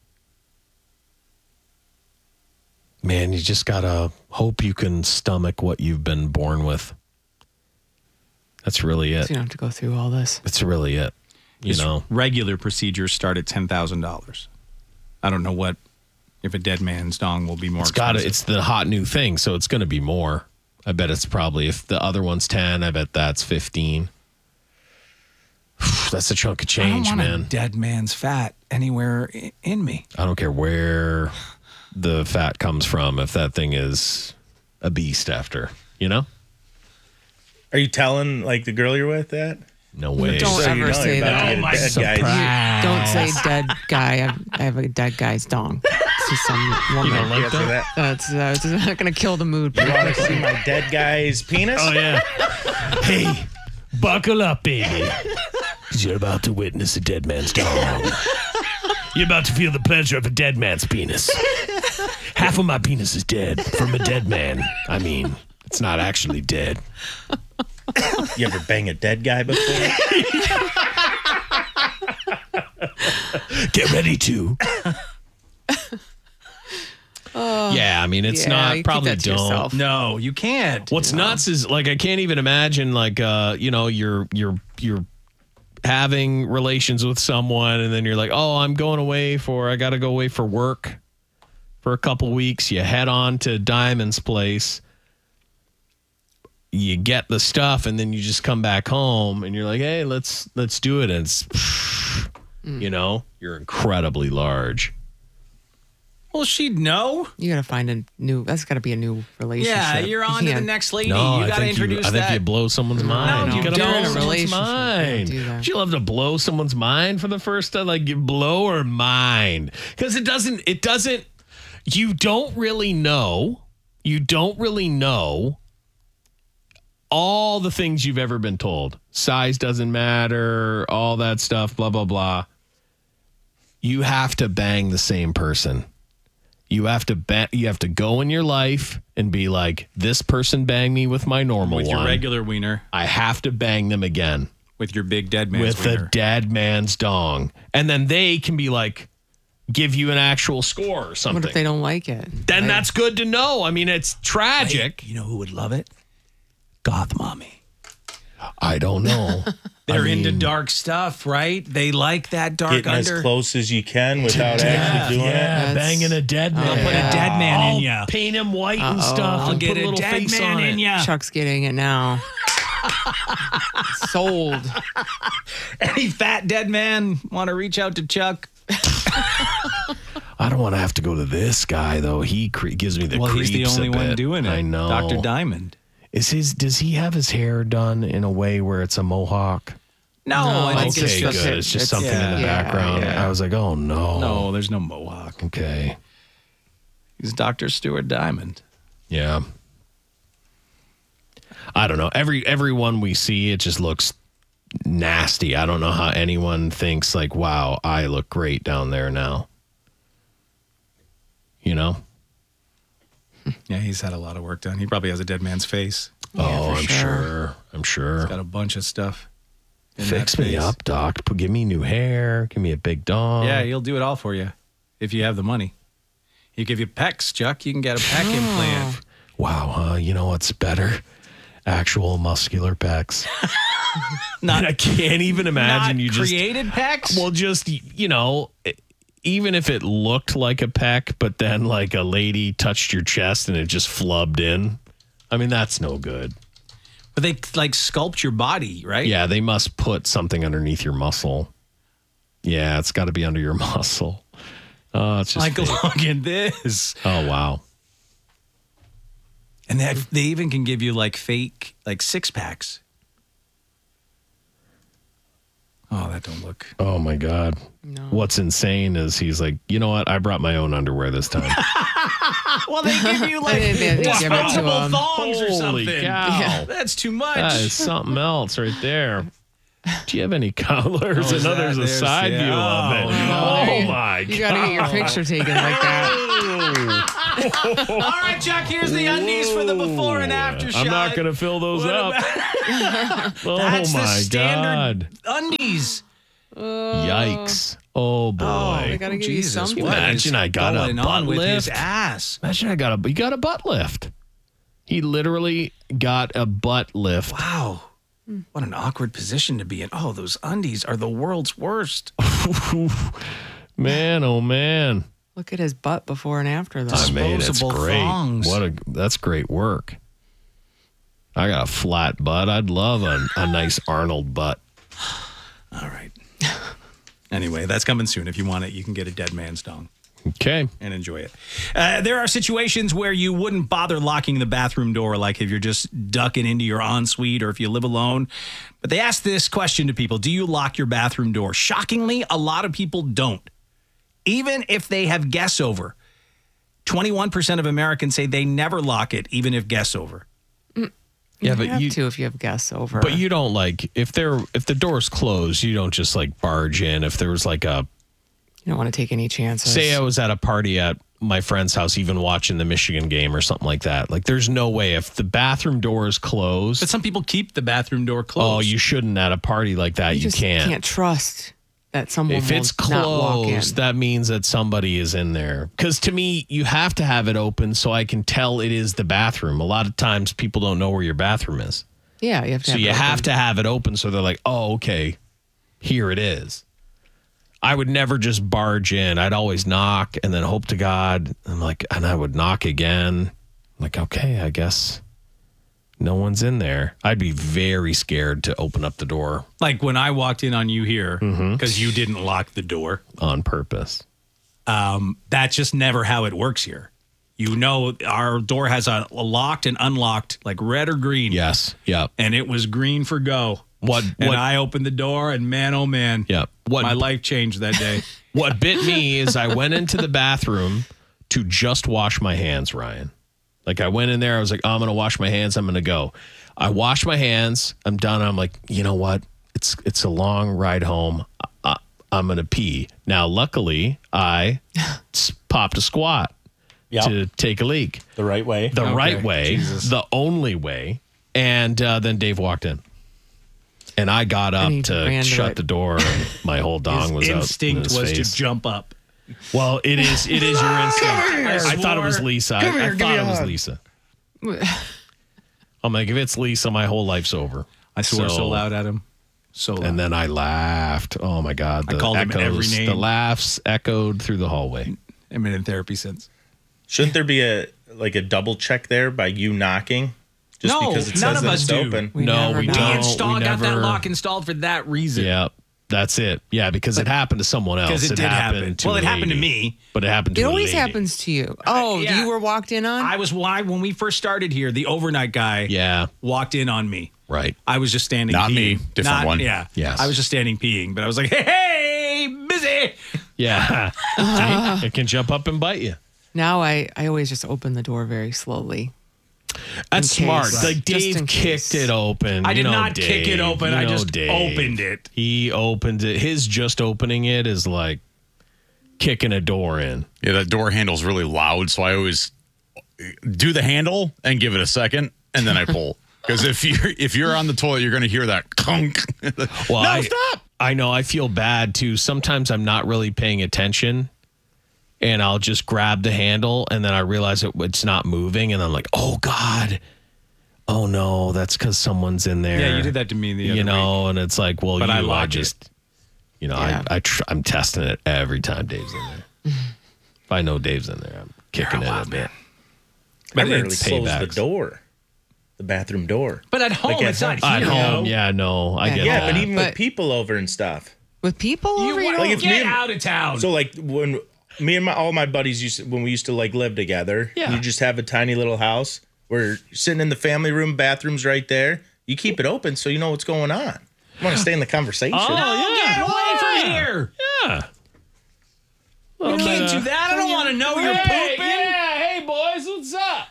Man, you just gotta hope you can stomach what you've been born with. That's really So it. you don't have to go through all this. That's really it. You His know, regular procedures start at ten thousand dollars. I don't know what if a dead man's dong will be more it's got expensive. It's the hot new thing, so it's going to be more. I bet it's probably if the other one's ten, I bet that's fifteen. That's a chunk of change, I don't want man. a dead man's fat anywhere i- in me. I don't care where the fat comes from. If that thing is a beast after, you know, Are you telling like the girl you're with that? no way. Don't So you ever know say you're about that. to get a Oh, my dead surprise. guy's- Don't say dead guy. I have, I have a dead guy's dong. To some woman. don't like Yeah, so that? that- That's, that's not going to kill the mood. You want to see my dead guy's penis? Oh yeah. Hey, buckle up, baby. Because you're about to witness a dead man's dong. You're about to feel the pleasure of a dead man's penis. Half of my penis is dead from a dead man. I mean, it's not actually dead. You ever bang a dead guy before? Get ready to. Yeah, I mean, it's Yeah, not you keep probably that to don't. yourself. No, you can't. What's nuts is like I can't even imagine like uh you know you're you're you're having relations with someone and then you're like, oh, I'm going away for I got to go away for work for a couple weeks. You head on to Diamond's place, you get the stuff, and then you just come back home and you're like, hey, let's let's do it. And it's you know you're incredibly large. Well, she'd know. You got to find a new, that's got to be a new relationship. Yeah, you're You on to the can't- next lady. No, you I got to think you, introduce I think that. you blow someone's mind. you you gotta don't. blow In a someone's relationship, mind. don't do that. Would you love to blow someone's mind for the first time? Like you blow or mind? Because it doesn't. It doesn't. You don't really know. You don't really know all the things you've ever been told. Size doesn't matter. All that stuff. Blah blah blah. You have to bang the same person. You have to ba- You have to go in your life and be like, this person banged me with my normal with your one. regular wiener, I have to bang them again with your big dead man's with wiener. the dead man's dong, and then they can be like, give you an actual score or something. What if they don't like it? then Like, that's good to know. I mean, it's tragic. You know who would love it? Goth mommy. I don't know. They're I mean, into dark stuff, right? They like that dark Getting under. as close as you can without actually doing yeah, it. banging a dead man. I'll put a dead man I'll in ya. Paint him white and Uh-oh. stuff. I'll and get put a a little dead face man on in it. ya. Chuck's getting it now. Sold. Any fat dead man want to reach out to Chuck? I don't want to have to go to this guy though. He cre- gives me the Well, creeps he's the only a one bit. doing it. I know. Doctor Diamond. Is his? Does he have his hair done in a way where it's a mohawk? No, No, I I think think Okay, it's good. just It's just it's- something in the yeah, background. yeah. I was like, oh no. no. There's no mohawk. Okay. He's Doctor Stuart Diamond. Yeah. I don't know. Every everyone we see, it just looks nasty. I don't know how anyone thinks like, wow, I look great down there now. You know? Yeah, he's had a lot of work done. He probably has a dead man's face. oh, for I'm sure. sure. I'm sure. Got a bunch of stuff. in Fix that me face. up, doc. Put, give me new hair. Give me a big dong. Yeah, he'll do it all for you if you have the money. He'll give you pecs, Chuck. You can get a pec implant. Wow, huh? You know what's better? Actual muscular pecs. Not, I can't even imagine not you just created pecs? Well, just, you know, even if it looked like a peck, but then like a lady touched your chest and it just flubbed in. I mean, that's no good. But they like sculpt your body, right? Yeah, they must put something underneath your muscle. Yeah, it's got to be under your muscle. Oh, it's just Like, fake. look at this. Oh, wow. And they, they even can give you like fake, like six packs. Oh, that don't look. Oh, my God. No. What's insane is he's like, you know what? I brought my own underwear this time. Well, they give you like I think they give it to disposable them. thongs or Holy something. cow. Yeah, that's too much. That is something else right there. Do you have any colors? Oh, I know that- there's a there's- side yeah. view of it. Oh, Oh, no. my God. You got to get your picture taken like that. All right, Chuck, here's the undies for the before and after shot. I'm not going to fill those What up. Oh, That's the my standard God. undies. Yikes. Oh, boy. I got to give you Jesus, something. what Imagine is I got a going butt on with his lift. ass. Imagine I got a, he got a butt lift. He literally got a butt lift. Wow. What an awkward position to be in. Oh, those undies are the world's worst. Man, oh, man. Look at his butt before and after, though. I mean, it's Disposable great. thongs. What a that's great work. I got a flat butt. I'd love a, a nice Arnold butt. All right. Anyway, that's coming soon. If you want it, you can get a dead man's dong Okay. and enjoy it. Uh, there are situations where you wouldn't bother locking the bathroom door, like if you're just ducking into your ensuite or if you live alone. But they ask this question to people: do you lock your bathroom door? Shockingly, a lot of people don't. Even if they have guests over, twenty-one percent of Americans say they never lock it, even if guests over. Yeah, you but have you to if you have guests over. But you don't like if they're if the door's closed, you don't just like barge in. If there was like a You don't want to take any chances. say I was at a party at my friend's house, even watching the Michigan game or something like that. Like there's no way if the bathroom door is closed. But some people keep the bathroom door closed. Oh, you shouldn't at a party like that. you, You, just can't. can't trust that someone If will it's not walk in. closed, that means that somebody is in there. Because to me, you have to have it open so I can tell it is the bathroom. A lot of times people don't know where your bathroom is. Yeah, you have to. So have you it have open. to have it open so they're like, oh, okay, here it is. I would never just barge in. I'd always knock and then hope to God. I'm like, and I would knock again. I'm like, okay, I guess no one's in there. I'd be very scared to open up the door Like when I walked in on you here because Mm-hmm. you didn't lock the door. on purpose. Um, that's just never how it works here. You know, our door has a, a locked and unlocked, like red or green. Yes. Yep. And it was green for go. What? And What? I opened the door, and man, oh man, Yep. What? my life changed that day. What bit me is I went into the bathroom to just wash my hands, Ryan. Like I went in there, I was like, oh, I'm going to wash my hands. I'm going to go. I wash my hands. I'm done. I'm like, you know what? It's it's a long ride home. I, I'm going to pee. Now, luckily, I s- popped a squat Yep. to take a leak. The right way. The Okay. right way, Jesus. the only way. And uh, then Dave walked in. And I got up And he to ran to shut it. the door, and my whole dong was His out in instinct his was face. to jump up. Well, it is. It is your instinct. here. I, I thought it was swore. Lisa. Come I, here, I give thought me it a was hug. Lisa. I'm like, if it's Lisa, my whole life's over. I swore so, loud at him. So loud. And then I laughed. Oh my God! I The called him echoes, every name. The laughs echoed through the hallway. I've been in therapy since. Shouldn't there be a like a double check there by you knocking? Just No, because it none says of that us it's do. open. We no, never we know. We don't. installed, we got that never- lock installed for that reason. Yeah, that's it. Yeah, because it happened to someone else. Because it, did happened happen. to Well, a it happened to lady. me. But it happened to It a always lady. happens to you. Oh, yeah. you were walked in on? I was why when we first started here, the overnight guy Yeah. walked in on me. Right. I was just standing. Not peeing. me, different Not- one. Yeah. Yes. I was just standing peeing, but I was like, hey, hey busy. Yeah. See? It can jump up and bite you. Now I, I always just open the door very slowly. That's In smart. case. Like Just in Dave case. kicked it open. I You did know not kick Dave. it open. You I know just Dave. opened it. He opened it. His just opening it is like kicking a door in. Yeah, that door handle's really loud, so I always do the handle and give it a second, and then I pull. Because if you're if you're on the toilet, you're going to hear that clunk. Well, no, I, stop! I know. I feel bad too. Sometimes I'm not really paying attention, and I'll just grab the handle, and then I realize it, it's not moving, and I'm like, oh God, oh no, that's because somene's in there. Yeah, you did that to me the other You know, and it's like, well, But you, I I, lock it. just, you know, Yeah. I, I tr- I'm testing it every time Dave's in there. If I know Dave's in there, I'm kicking it a bit. I But rarely it's close the paybacks. door, the bathroom door. But at home, Like at it's not home. At here. home, yo. yeah, no, I Yeah. get Yeah, that. but even But- with people over and stuff. With people You over, you want don't- Like, if me get and- out of town. So like when me and my all my buddies used to, when we used to like live together, Yeah. you just have a tiny little house where you're sitting in the family room, bathrooms right there. You keep it open so you know what's going on. You want to stay in the conversation. Oh, no, yeah. get away from here. Yeah. You can't do that. I don't want to know you're Hey, pooping. yeah, hey boys,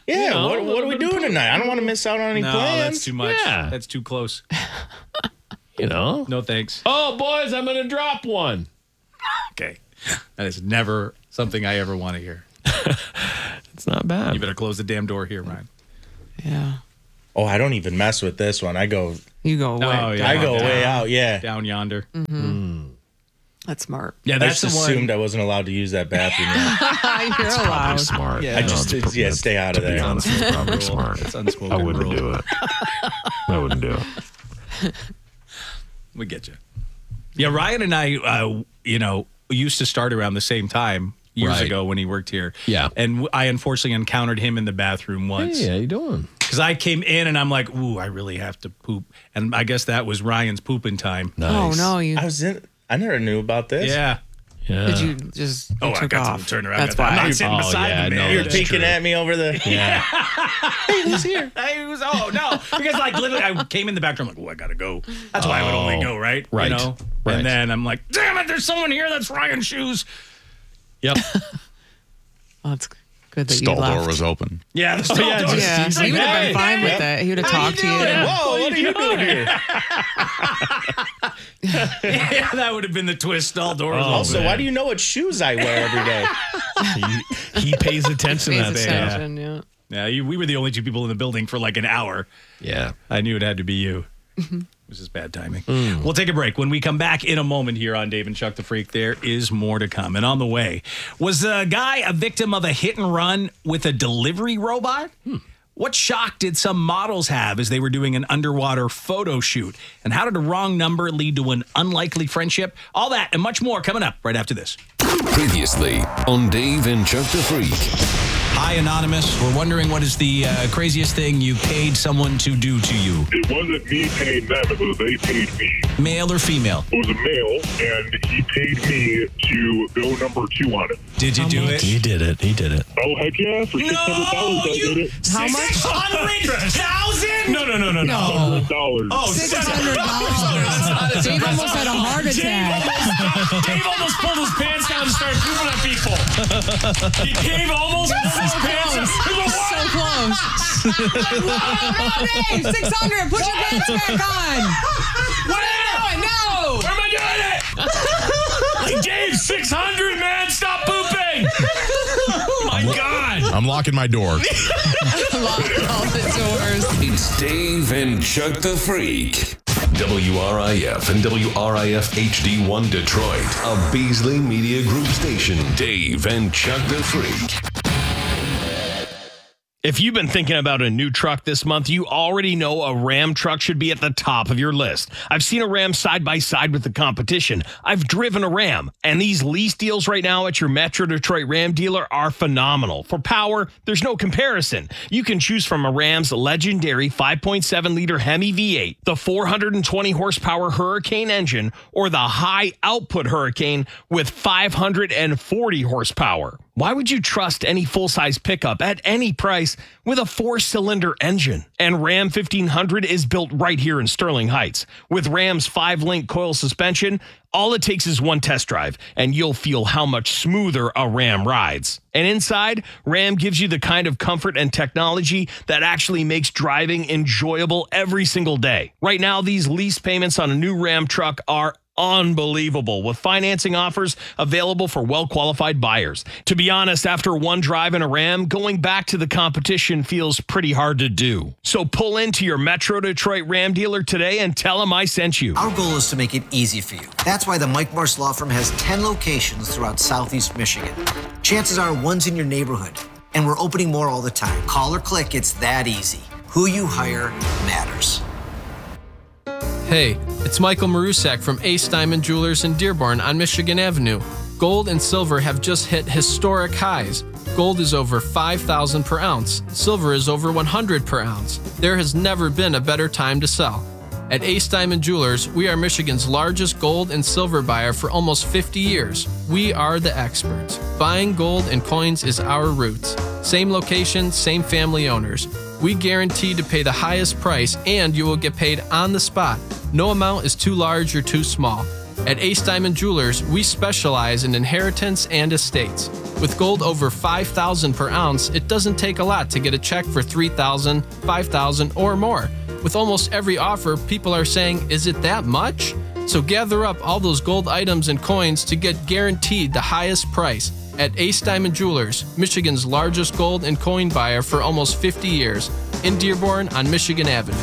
Yeah, You know, what, a what little are we bit of doing poop. tonight? I don't want to miss out on any No, plans. that's too much. Yeah. That's too close. You know? No thanks. Oh, boys, I'm going to drop one. Okay. That is never something I ever want to hear. It's not bad. You better close the damn door here, Ryan. Yeah. Oh, I don't even mess with this one. I go, You go away. Oh, yeah. I go Down. way out. Yeah. Down yonder. That's smart. Yeah, I that's just the one. assumed I wasn't allowed to use that bathroom. You're Probably allowed. smart. Yeah. I No, just, it's- yeah, stay out of To be there. honest, it's probably Rule. smart. It's unspoken I wouldn't rule. do it. I wouldn't do it. We get you. Yeah, Ryan and I, uh, you know, used to start around the same time years Right. ago when he worked here. Yeah. And w- I unfortunately encountered him in the bathroom once. Hey, how you doing? Because I came in and I'm like, ooh, I really have to poop. And I guess that was Ryan's pooping time. Oh, Nice. no. You I was in, I never knew about this. Yeah. Yeah. Did you just you Oh, I took got off? to turn around. That's got to- why. I'm not sitting Oh, beside yeah, him, no, man. You're that's peeking true. at me over the. Yeah. Hey, who's here? I was, oh, no. Because, like, literally, I came in the back door. I'm like, oh, I got to go. That's why I would only go, right? Right. You know? Right. And then I'm like, damn it, there's someone here that's Ryan's shoes. Yep. Well, it's good that Stall you left. door was open. Yeah, the stall yeah, door. just- Yeah, He's he like, would have "Hey, been fine with yeah. it. He would have How talked to you you. doing? Whoa, what are you doing here? Yeah, that would have been the twist. Stall door was Oh, open. Also, why do you know what shoes I wear every day? he, he pays attention to Pays that stuff. attention, yeah. Yeah, you, we were the only two people in the building for like an hour. Yeah. I knew it had to be you. It was just bad timing. We'll take a break. When we come back in a moment here on Dave and Chuck the Freak, there is more to come. And on the way, was the guy a victim of a hit and run with a delivery robot? What shock did some models have as they were doing an underwater photo shoot? And how did a wrong number lead to an unlikely friendship? All that and much more coming up right after this. Previously on Dave and Chuck the Freak. Hi, Anonymous. We're wondering what is the uh, craziest thing you paid someone to do to you? It wasn't me paying them, it was they paid me. Male or female? It was a male, and he paid me to go number two on it. Did you do it? He did it. He did it. Oh, heck yeah. For six hundred dollars I did it. How much? six hundred thousand? No, no, no, no, no. one hundred dollars. Oh, Six hundred dollars. Dave almost had a heart attack. Dave almost pulled his pants down and started pooping at people. He Dave almost pulled his pants down. So close. Dave, six hundred. Put your pants back on. What am I doing? No. Where am I doing it? Like, Dave, six hundred, man. Stop pooping. My God. I'm locking my door. Lock all the doors. It's Dave and Chuck the Freak. W R I F and W R I F H D one Detroit, a Beasley Media Group station. Dave and Chuck the Freak. If you've been thinking about a new truck this month, you already know a Ram truck should be at the top of your list. I've seen a Ram side by side with the competition. I've driven a Ram, and these lease deals right now at your Metro Detroit Ram dealer are phenomenal. For power, there's no comparison. You can choose from a Ram's legendary five point seven liter Hemi V eight, the four hundred twenty horsepower Hurricane engine, or the high output Hurricane with five hundred forty horsepower. Why would you trust any full-size pickup at any price with a four-cylinder engine? And Ram fifteen hundred is built right here in Sterling Heights. With Ram's five-link coil suspension, all it takes is one test drive, and you'll feel how much smoother a Ram rides. And inside, Ram gives you the kind of comfort and technology that actually makes driving enjoyable every single day. Right now, these lease payments on a new Ram truck are unbelievable, with financing offers available for well-qualified buyers. To be honest, after one drive in a Ram, going back to the competition feels pretty hard to do. So pull into your Metro Detroit Ram dealer today and tell them I sent you. Our goal is to make it easy for you. That's why the Mike Morse Law Firm has ten locations throughout Southeast Michigan. Chances are one's in your neighborhood, and we're opening more all the time. Call or click, it's that easy. Who you hire matters. Hey, it's Michael Marusak from Ace Diamond Jewelers in Dearborn on Michigan Avenue. Gold and silver have just hit historic highs. Gold is over five thousand per ounce. Silver is over one hundred per ounce. There has never been a better time to sell. At Ace Diamond Jewelers, we are Michigan's largest gold and silver buyer for almost fifty years. We are the experts. Buying gold and coins is our roots. Same location, same family owners. We guarantee to pay the highest price, and you will get paid on the spot. No amount is too large or too small. At Ace Diamond Jewelers, we specialize in inheritance and estates. With gold over five thousand per ounce, it doesn't take a lot to get a check for three thousand, five thousand, or more. With almost every offer, people are saying, is it that much? So gather up all those gold items and coins to get guaranteed the highest price at Ace Diamond Jewelers, Michigan's largest gold and coin buyer for almost fifty years, in Dearborn on Michigan Avenue.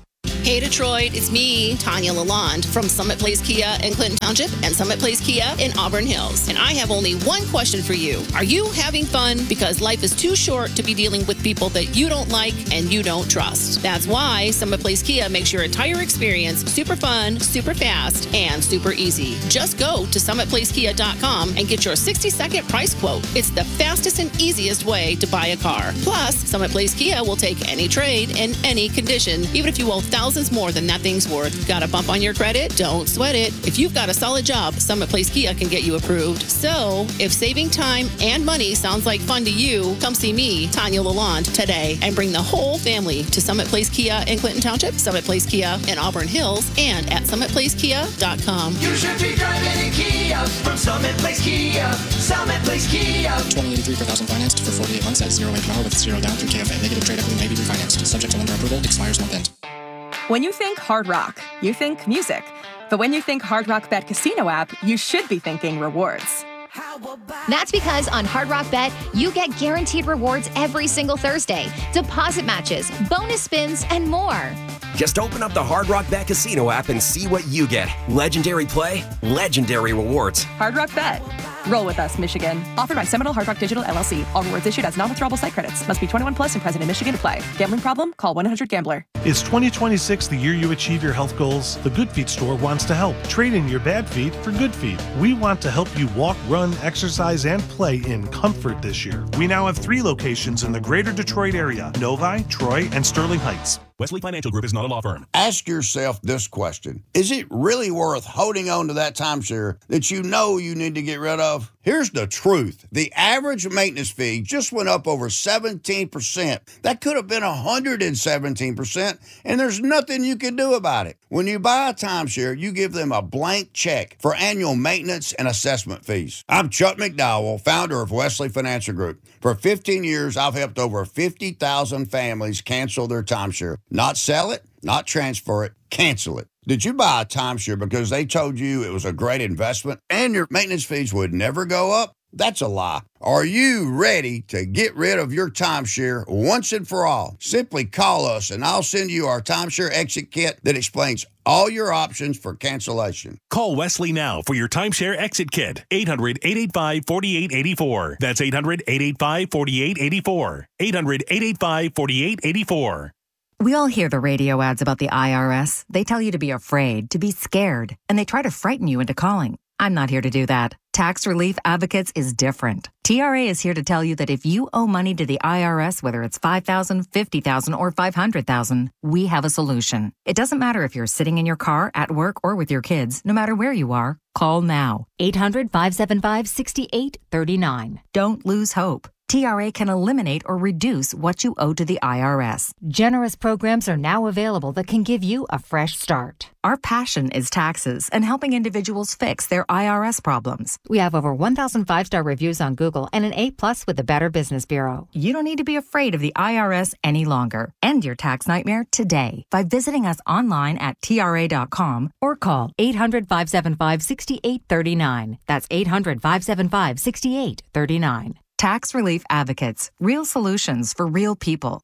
Hey Detroit, it's me, Tanya Lalonde from Summit Place Kia in Clinton Township and Summit Place Kia in Auburn Hills. And I have only one question for you. Are you having fun? Because life is too short to be dealing with people that you don't like and you don't trust. That's why Summit Place Kia makes your entire experience super fun, super fast, and super easy. Just go to summit place kia dot com and get your sixty second price quote. It's the fastest and easiest way to buy a car. Plus, Summit Place Kia will take any trade in any condition, even if you owe thousands more than that thing's worth. Got a bump on your credit? Don't sweat it. If you've got a solid job, Summit Place Kia can get you approved. So, if saving time and money sounds like fun to you, come see me, Tanya Lalonde, today and bring the whole family to Summit Place Kia in Clinton Township, Summit Place Kia in Auburn Hills, and at summit place kia dot com. You should be driving a Kia from Summit Place Kia. Summit Place Kia. twenty eighty-three per thousand financed for forty-eight months at zero A P R with zero down through K F A. Negative trade equity may be refinanced. Subject to lender approval. Expires month end. When you think Hard Rock, you think music. But when you think Hard Rock Bet Casino app, you should be thinking rewards. That's because on Hard Rock Bet, you get guaranteed rewards every single Thursday, deposit matches, bonus spins, and more. Just open up the Hard Rock Bet Casino app and see what you get. Legendary play, legendary rewards. Hard Rock Bet. Roll with us, Michigan. Offered by Seminole Hard Rock Digital L L C. All rewards issued as non-withdrawable site credits. Must be twenty-one plus and present in Michigan to play. Gambling problem? Call one eight hundred gambler. Is twenty twenty-six the year you achieve your health goals? The Good Feet store wants to help. Trade in your bad feet for good feet. We want to help you walk, run, exercise, and play in comfort this year. We now have three locations in the greater Detroit area: Novi, Troy, and Sterling Heights. Wesley Financial Group is not a law firm. Ask yourself this question. Is it really worth holding on to that timeshare that you know you need to get rid of? Here's the truth. The average maintenance fee just went up over seventeen percent. That could have been one hundred seventeen percent, and there's nothing you can do about it. When you buy a timeshare, you give them a blank check for annual maintenance and assessment fees. I'm Chuck McDowell, founder of Wesley Financial Group. For fifteen years, I've helped over fifty thousand families cancel their timeshare. Not sell it, not transfer it, cancel it. Did you buy a timeshare because they told you it was a great investment and your maintenance fees would never go up? That's a lie. Are you ready to get rid of your timeshare once and for all? Simply call us and I'll send you our timeshare exit kit that explains all your options for cancellation. Call Wesley now for your timeshare exit kit. eight hundred, eight eight five, four eight eight four. That's eight hundred, eight eight five, four eight eight four. eight hundred, eight eight five, four eight eight four. We all hear the radio ads about the I R S. They tell you to be afraid, to be scared, and they try to frighten you into calling. I'm not here to do that. Tax Relief Advocates is different. T R A is here to tell you that if you owe money to the I R S, whether it's five thousand dollars, fifty thousand dollars, or five hundred thousand dollars, we have a solution. It doesn't matter if you're sitting in your car, at work, or with your kids. No matter where you are, call now. eight hundred, five seven five, six eight three nine. Don't lose hope. T R A can eliminate or reduce what you owe to the I R S. Generous programs are now available that can give you a fresh start. Our passion is taxes and helping individuals fix their I R S problems. We have over one thousand five-star reviews on Google and an A plus with the Better Business Bureau. You don't need to be afraid of the I R S any longer. End your tax nightmare today by visiting us online at T R A dot com or call eight hundred, five seven five, six eight three nine. That's eight hundred, five seven five, six eight three nine. Tax Relief Advocates. Real solutions for real people.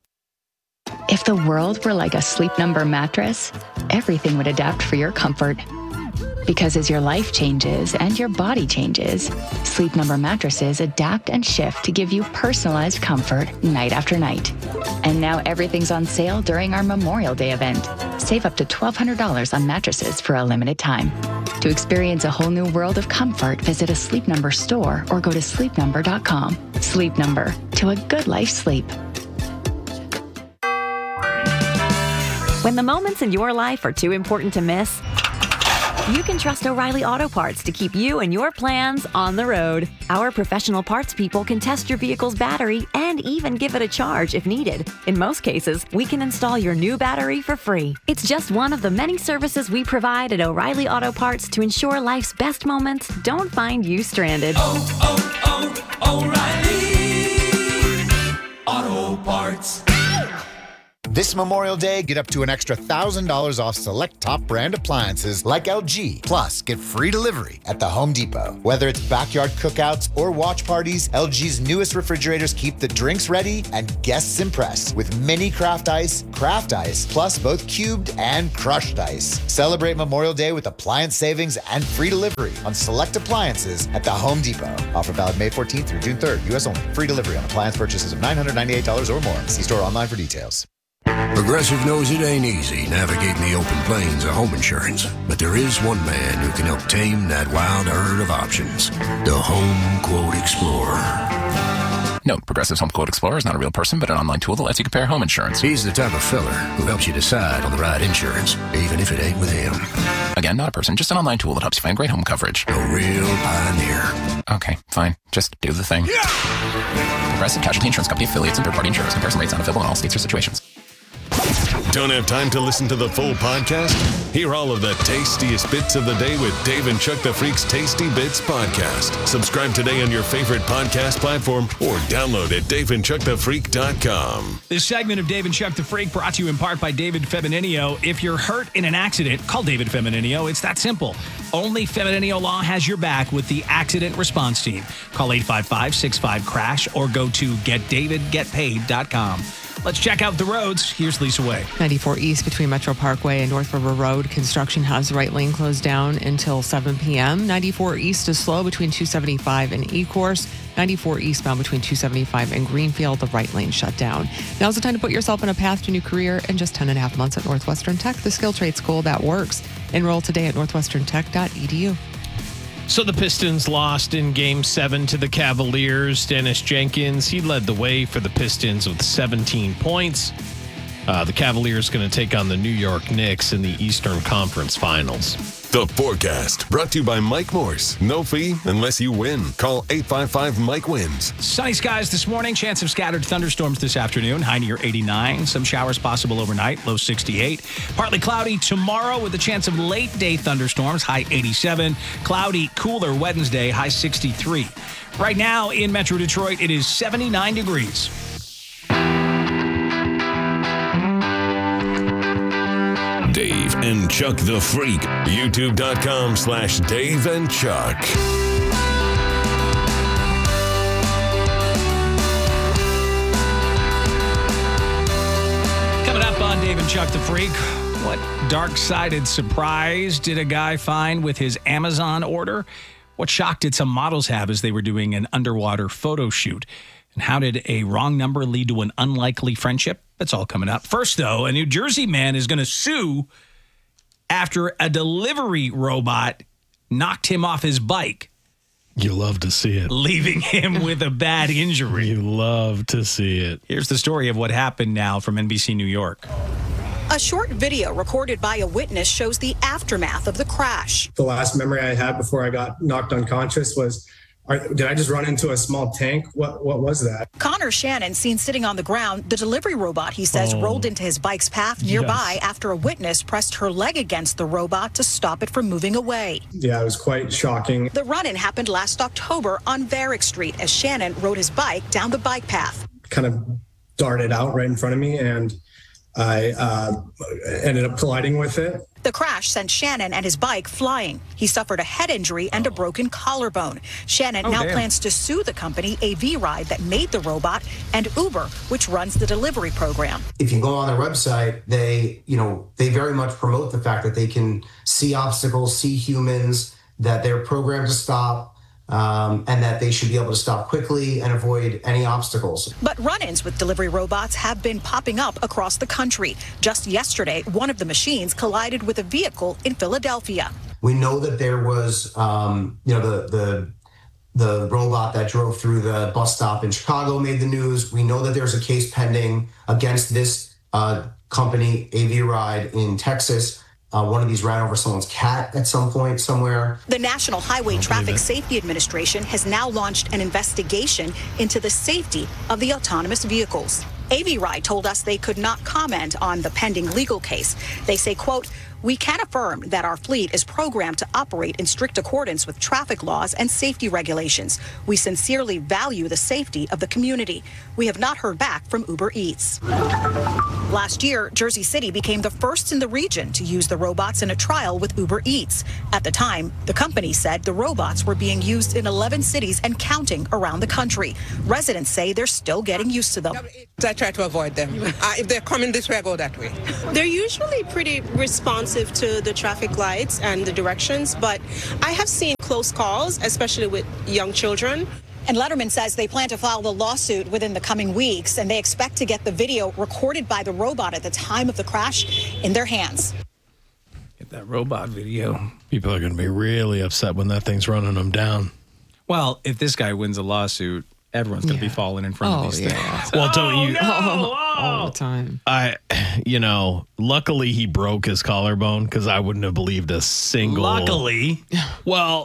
If the world were like a Sleep Number mattress, everything would adapt for your comfort. Because as your life changes and your body changes, Sleep Number mattresses adapt and shift to give you personalized comfort night after night. And now everything's on sale during our Memorial Day event. Save up to twelve hundred dollars on mattresses for a limited time. To experience a whole new world of comfort, visit a Sleep Number store or go to sleep number dot com. Sleep Number, to a good life sleep. When the moments in your life are too important to miss, you can trust O'Reilly Auto Parts to keep you and your plans on the road. Our professional parts people can test your vehicle's battery and even give it a charge if needed. In most cases, we can install your new battery for free. It's just one of the many services we provide at O'Reilly Auto Parts to ensure life's best moments don't find you stranded. Oh, oh, O'Reilly Auto Parts. This Memorial Day, get up to an extra one thousand dollars off select top brand appliances like L G. Plus, get free delivery at the Home Depot. Whether it's backyard cookouts or watch parties, L G's newest refrigerators keep the drinks ready and guests impressed with mini craft ice, craft ice, plus both cubed and crushed ice. Celebrate Memorial Day with appliance savings and free delivery on select appliances at the Home Depot. Offer valid May fourteenth through June third. U S only. Free delivery on appliance purchases of nine hundred ninety-eight dollars or more. See store online for details. Progressive knows it ain't easy navigating the open plains of home insurance, but there is one man who can help tame that wild herd of options. The Home Quote Explorer. Note, Progressive's Home Quote Explorer is not a real person, but an online tool that lets you compare home insurance. He's the type of filler who helps you decide on the right insurance, even if it ain't with him. Again, not a person, just an online tool that helps you find great home coverage. A real pioneer. Okay, fine. Just do the thing. Yeah! Progressive Casualty Insurance Company affiliates and third-party insurers. Comparison rates not available in all states or situations. Don't have time to listen to the full podcast? Hear all of the tastiest bits of the day with Dave and Chuck the Freak's Tasty Bits podcast. Subscribe today on your favorite podcast platform or download at dave and chuck the freak dot com. This segment of Dave and Chuck the Freak brought to you in part by David Femininio. If you're hurt in an accident, call David Femininio. It's that simple. Only Femininio Law has your back with the accident response team. Call eight five five, six five, crash or go to get david get paid dot com. Let's check out the roads. Here's Lisa Way. ninety-four East between Metro Parkway and North River Road. Construction has the right lane closed down until seven p.m. ninety-four East is slow between two seventy-five and E-Course. ninety-four eastbound between two seventy-five and Greenfield, the right lane shut down. Now's the time to put yourself on a path to a new career in just ten and a half months at Northwestern Tech, the skill trade school that works. Enroll today at northwestern tech dot e d u. So the Pistons lost in Game seven to the Cavaliers. Dennis Jenkins, he led the way for the Pistons with seventeen points. Uh, the Cavaliers going to take on the New York Knicks in the Eastern Conference Finals. The forecast brought to you by Mike Morse. No fee unless you win. Call eight five five Mike wins. Sunny skies this morning. Chance of scattered thunderstorms this afternoon. High near eighty-nine. Some showers possible overnight. Low sixty-eight. Partly cloudy tomorrow with a chance of late day thunderstorms. High eighty-seven. Cloudy, cooler Wednesday. High sixty-three. Right now in Metro Detroit, it is seventy-nine degrees. Dave and Chuck the Freak. YouTube.com slash Dave and Chuck. Coming up on Dave and Chuck the Freak, what dark-sided surprise did a guy find with his Amazon order? What shock did some models have as they were doing an underwater photo shoot? And how did a wrong number lead to an unlikely friendship? That's all coming up. First, though, a New Jersey man is going to sue after a delivery robot knocked him off his bike. You love to see it. Leaving him with a bad injury. You love to see it. Here's the story of what happened now from N B C New York. A short video recorded by a witness shows the aftermath of the crash. The last memory I had before I got knocked unconscious was, Are, did I just run into a small tank? What what was that? Connor Shannon, seen sitting on the ground, the delivery robot, he says, Oh. rolled into his bike's path nearby Yes. after a witness pressed her leg against the robot to stop it from moving away. Yeah, it was quite shocking. The run-in happened last October on Varick Street as Shannon rode his bike down the bike path. Kind of darted out right in front of me, and I uh, ended up colliding with it. The crash sent Shannon and his bike flying. He suffered a head injury and a broken collarbone. Shannon Oh, now damn. plans to sue the company A V Ride that made the robot and Uber, which runs the delivery program. If you go on their website, they, you know, they very much promote the fact that they can see obstacles, see humans, that they're programmed to stop, um, and that they should be able to stop quickly and avoid any obstacles. But run-ins with delivery robots have been popping up across the country. Just yesterday, one of the machines collided with a vehicle in Philadelphia. We know that there was, um, you know, the the the robot that drove through the bus stop in Chicago made the news. We know that there's a case pending against this uh, company, A V Ride, in Texas. Uh, one of these ran over someone's cat at some point somewhere. The National Highway Traffic Safety Administration has now launched an investigation into the safety of the autonomous vehicles. A V Ride told us they could not comment on the pending legal case. They say, quote, We can affirm that our fleet is programmed to operate in strict accordance with traffic laws and safety regulations. We sincerely value the safety of the community. We have not heard back from Uber Eats. Last year, Jersey City became the first in the region to use the robots in a trial with Uber Eats. At the time, the company said the robots were being used in eleven cities and counting around the country. Residents say they're still getting used to them. I try to avoid them. Uh, if they're coming this way, I go that way. They're usually pretty responsive to the traffic lights and the directions, but I have seen close calls, especially with young children. And Letterman says they plan to file the lawsuit within the coming weeks, and they expect to get the video recorded by the robot at the time of the crash in their hands. Get that robot video. People are going to be really upset when that thing's running them down. Well, if this guy wins a lawsuit, everyone's going to Yeah. be falling in front Oh, of these yeah. things. Well, don't you? All the time. I, you know, luckily he broke his collarbone because I wouldn't have believed a single. Luckily. Well,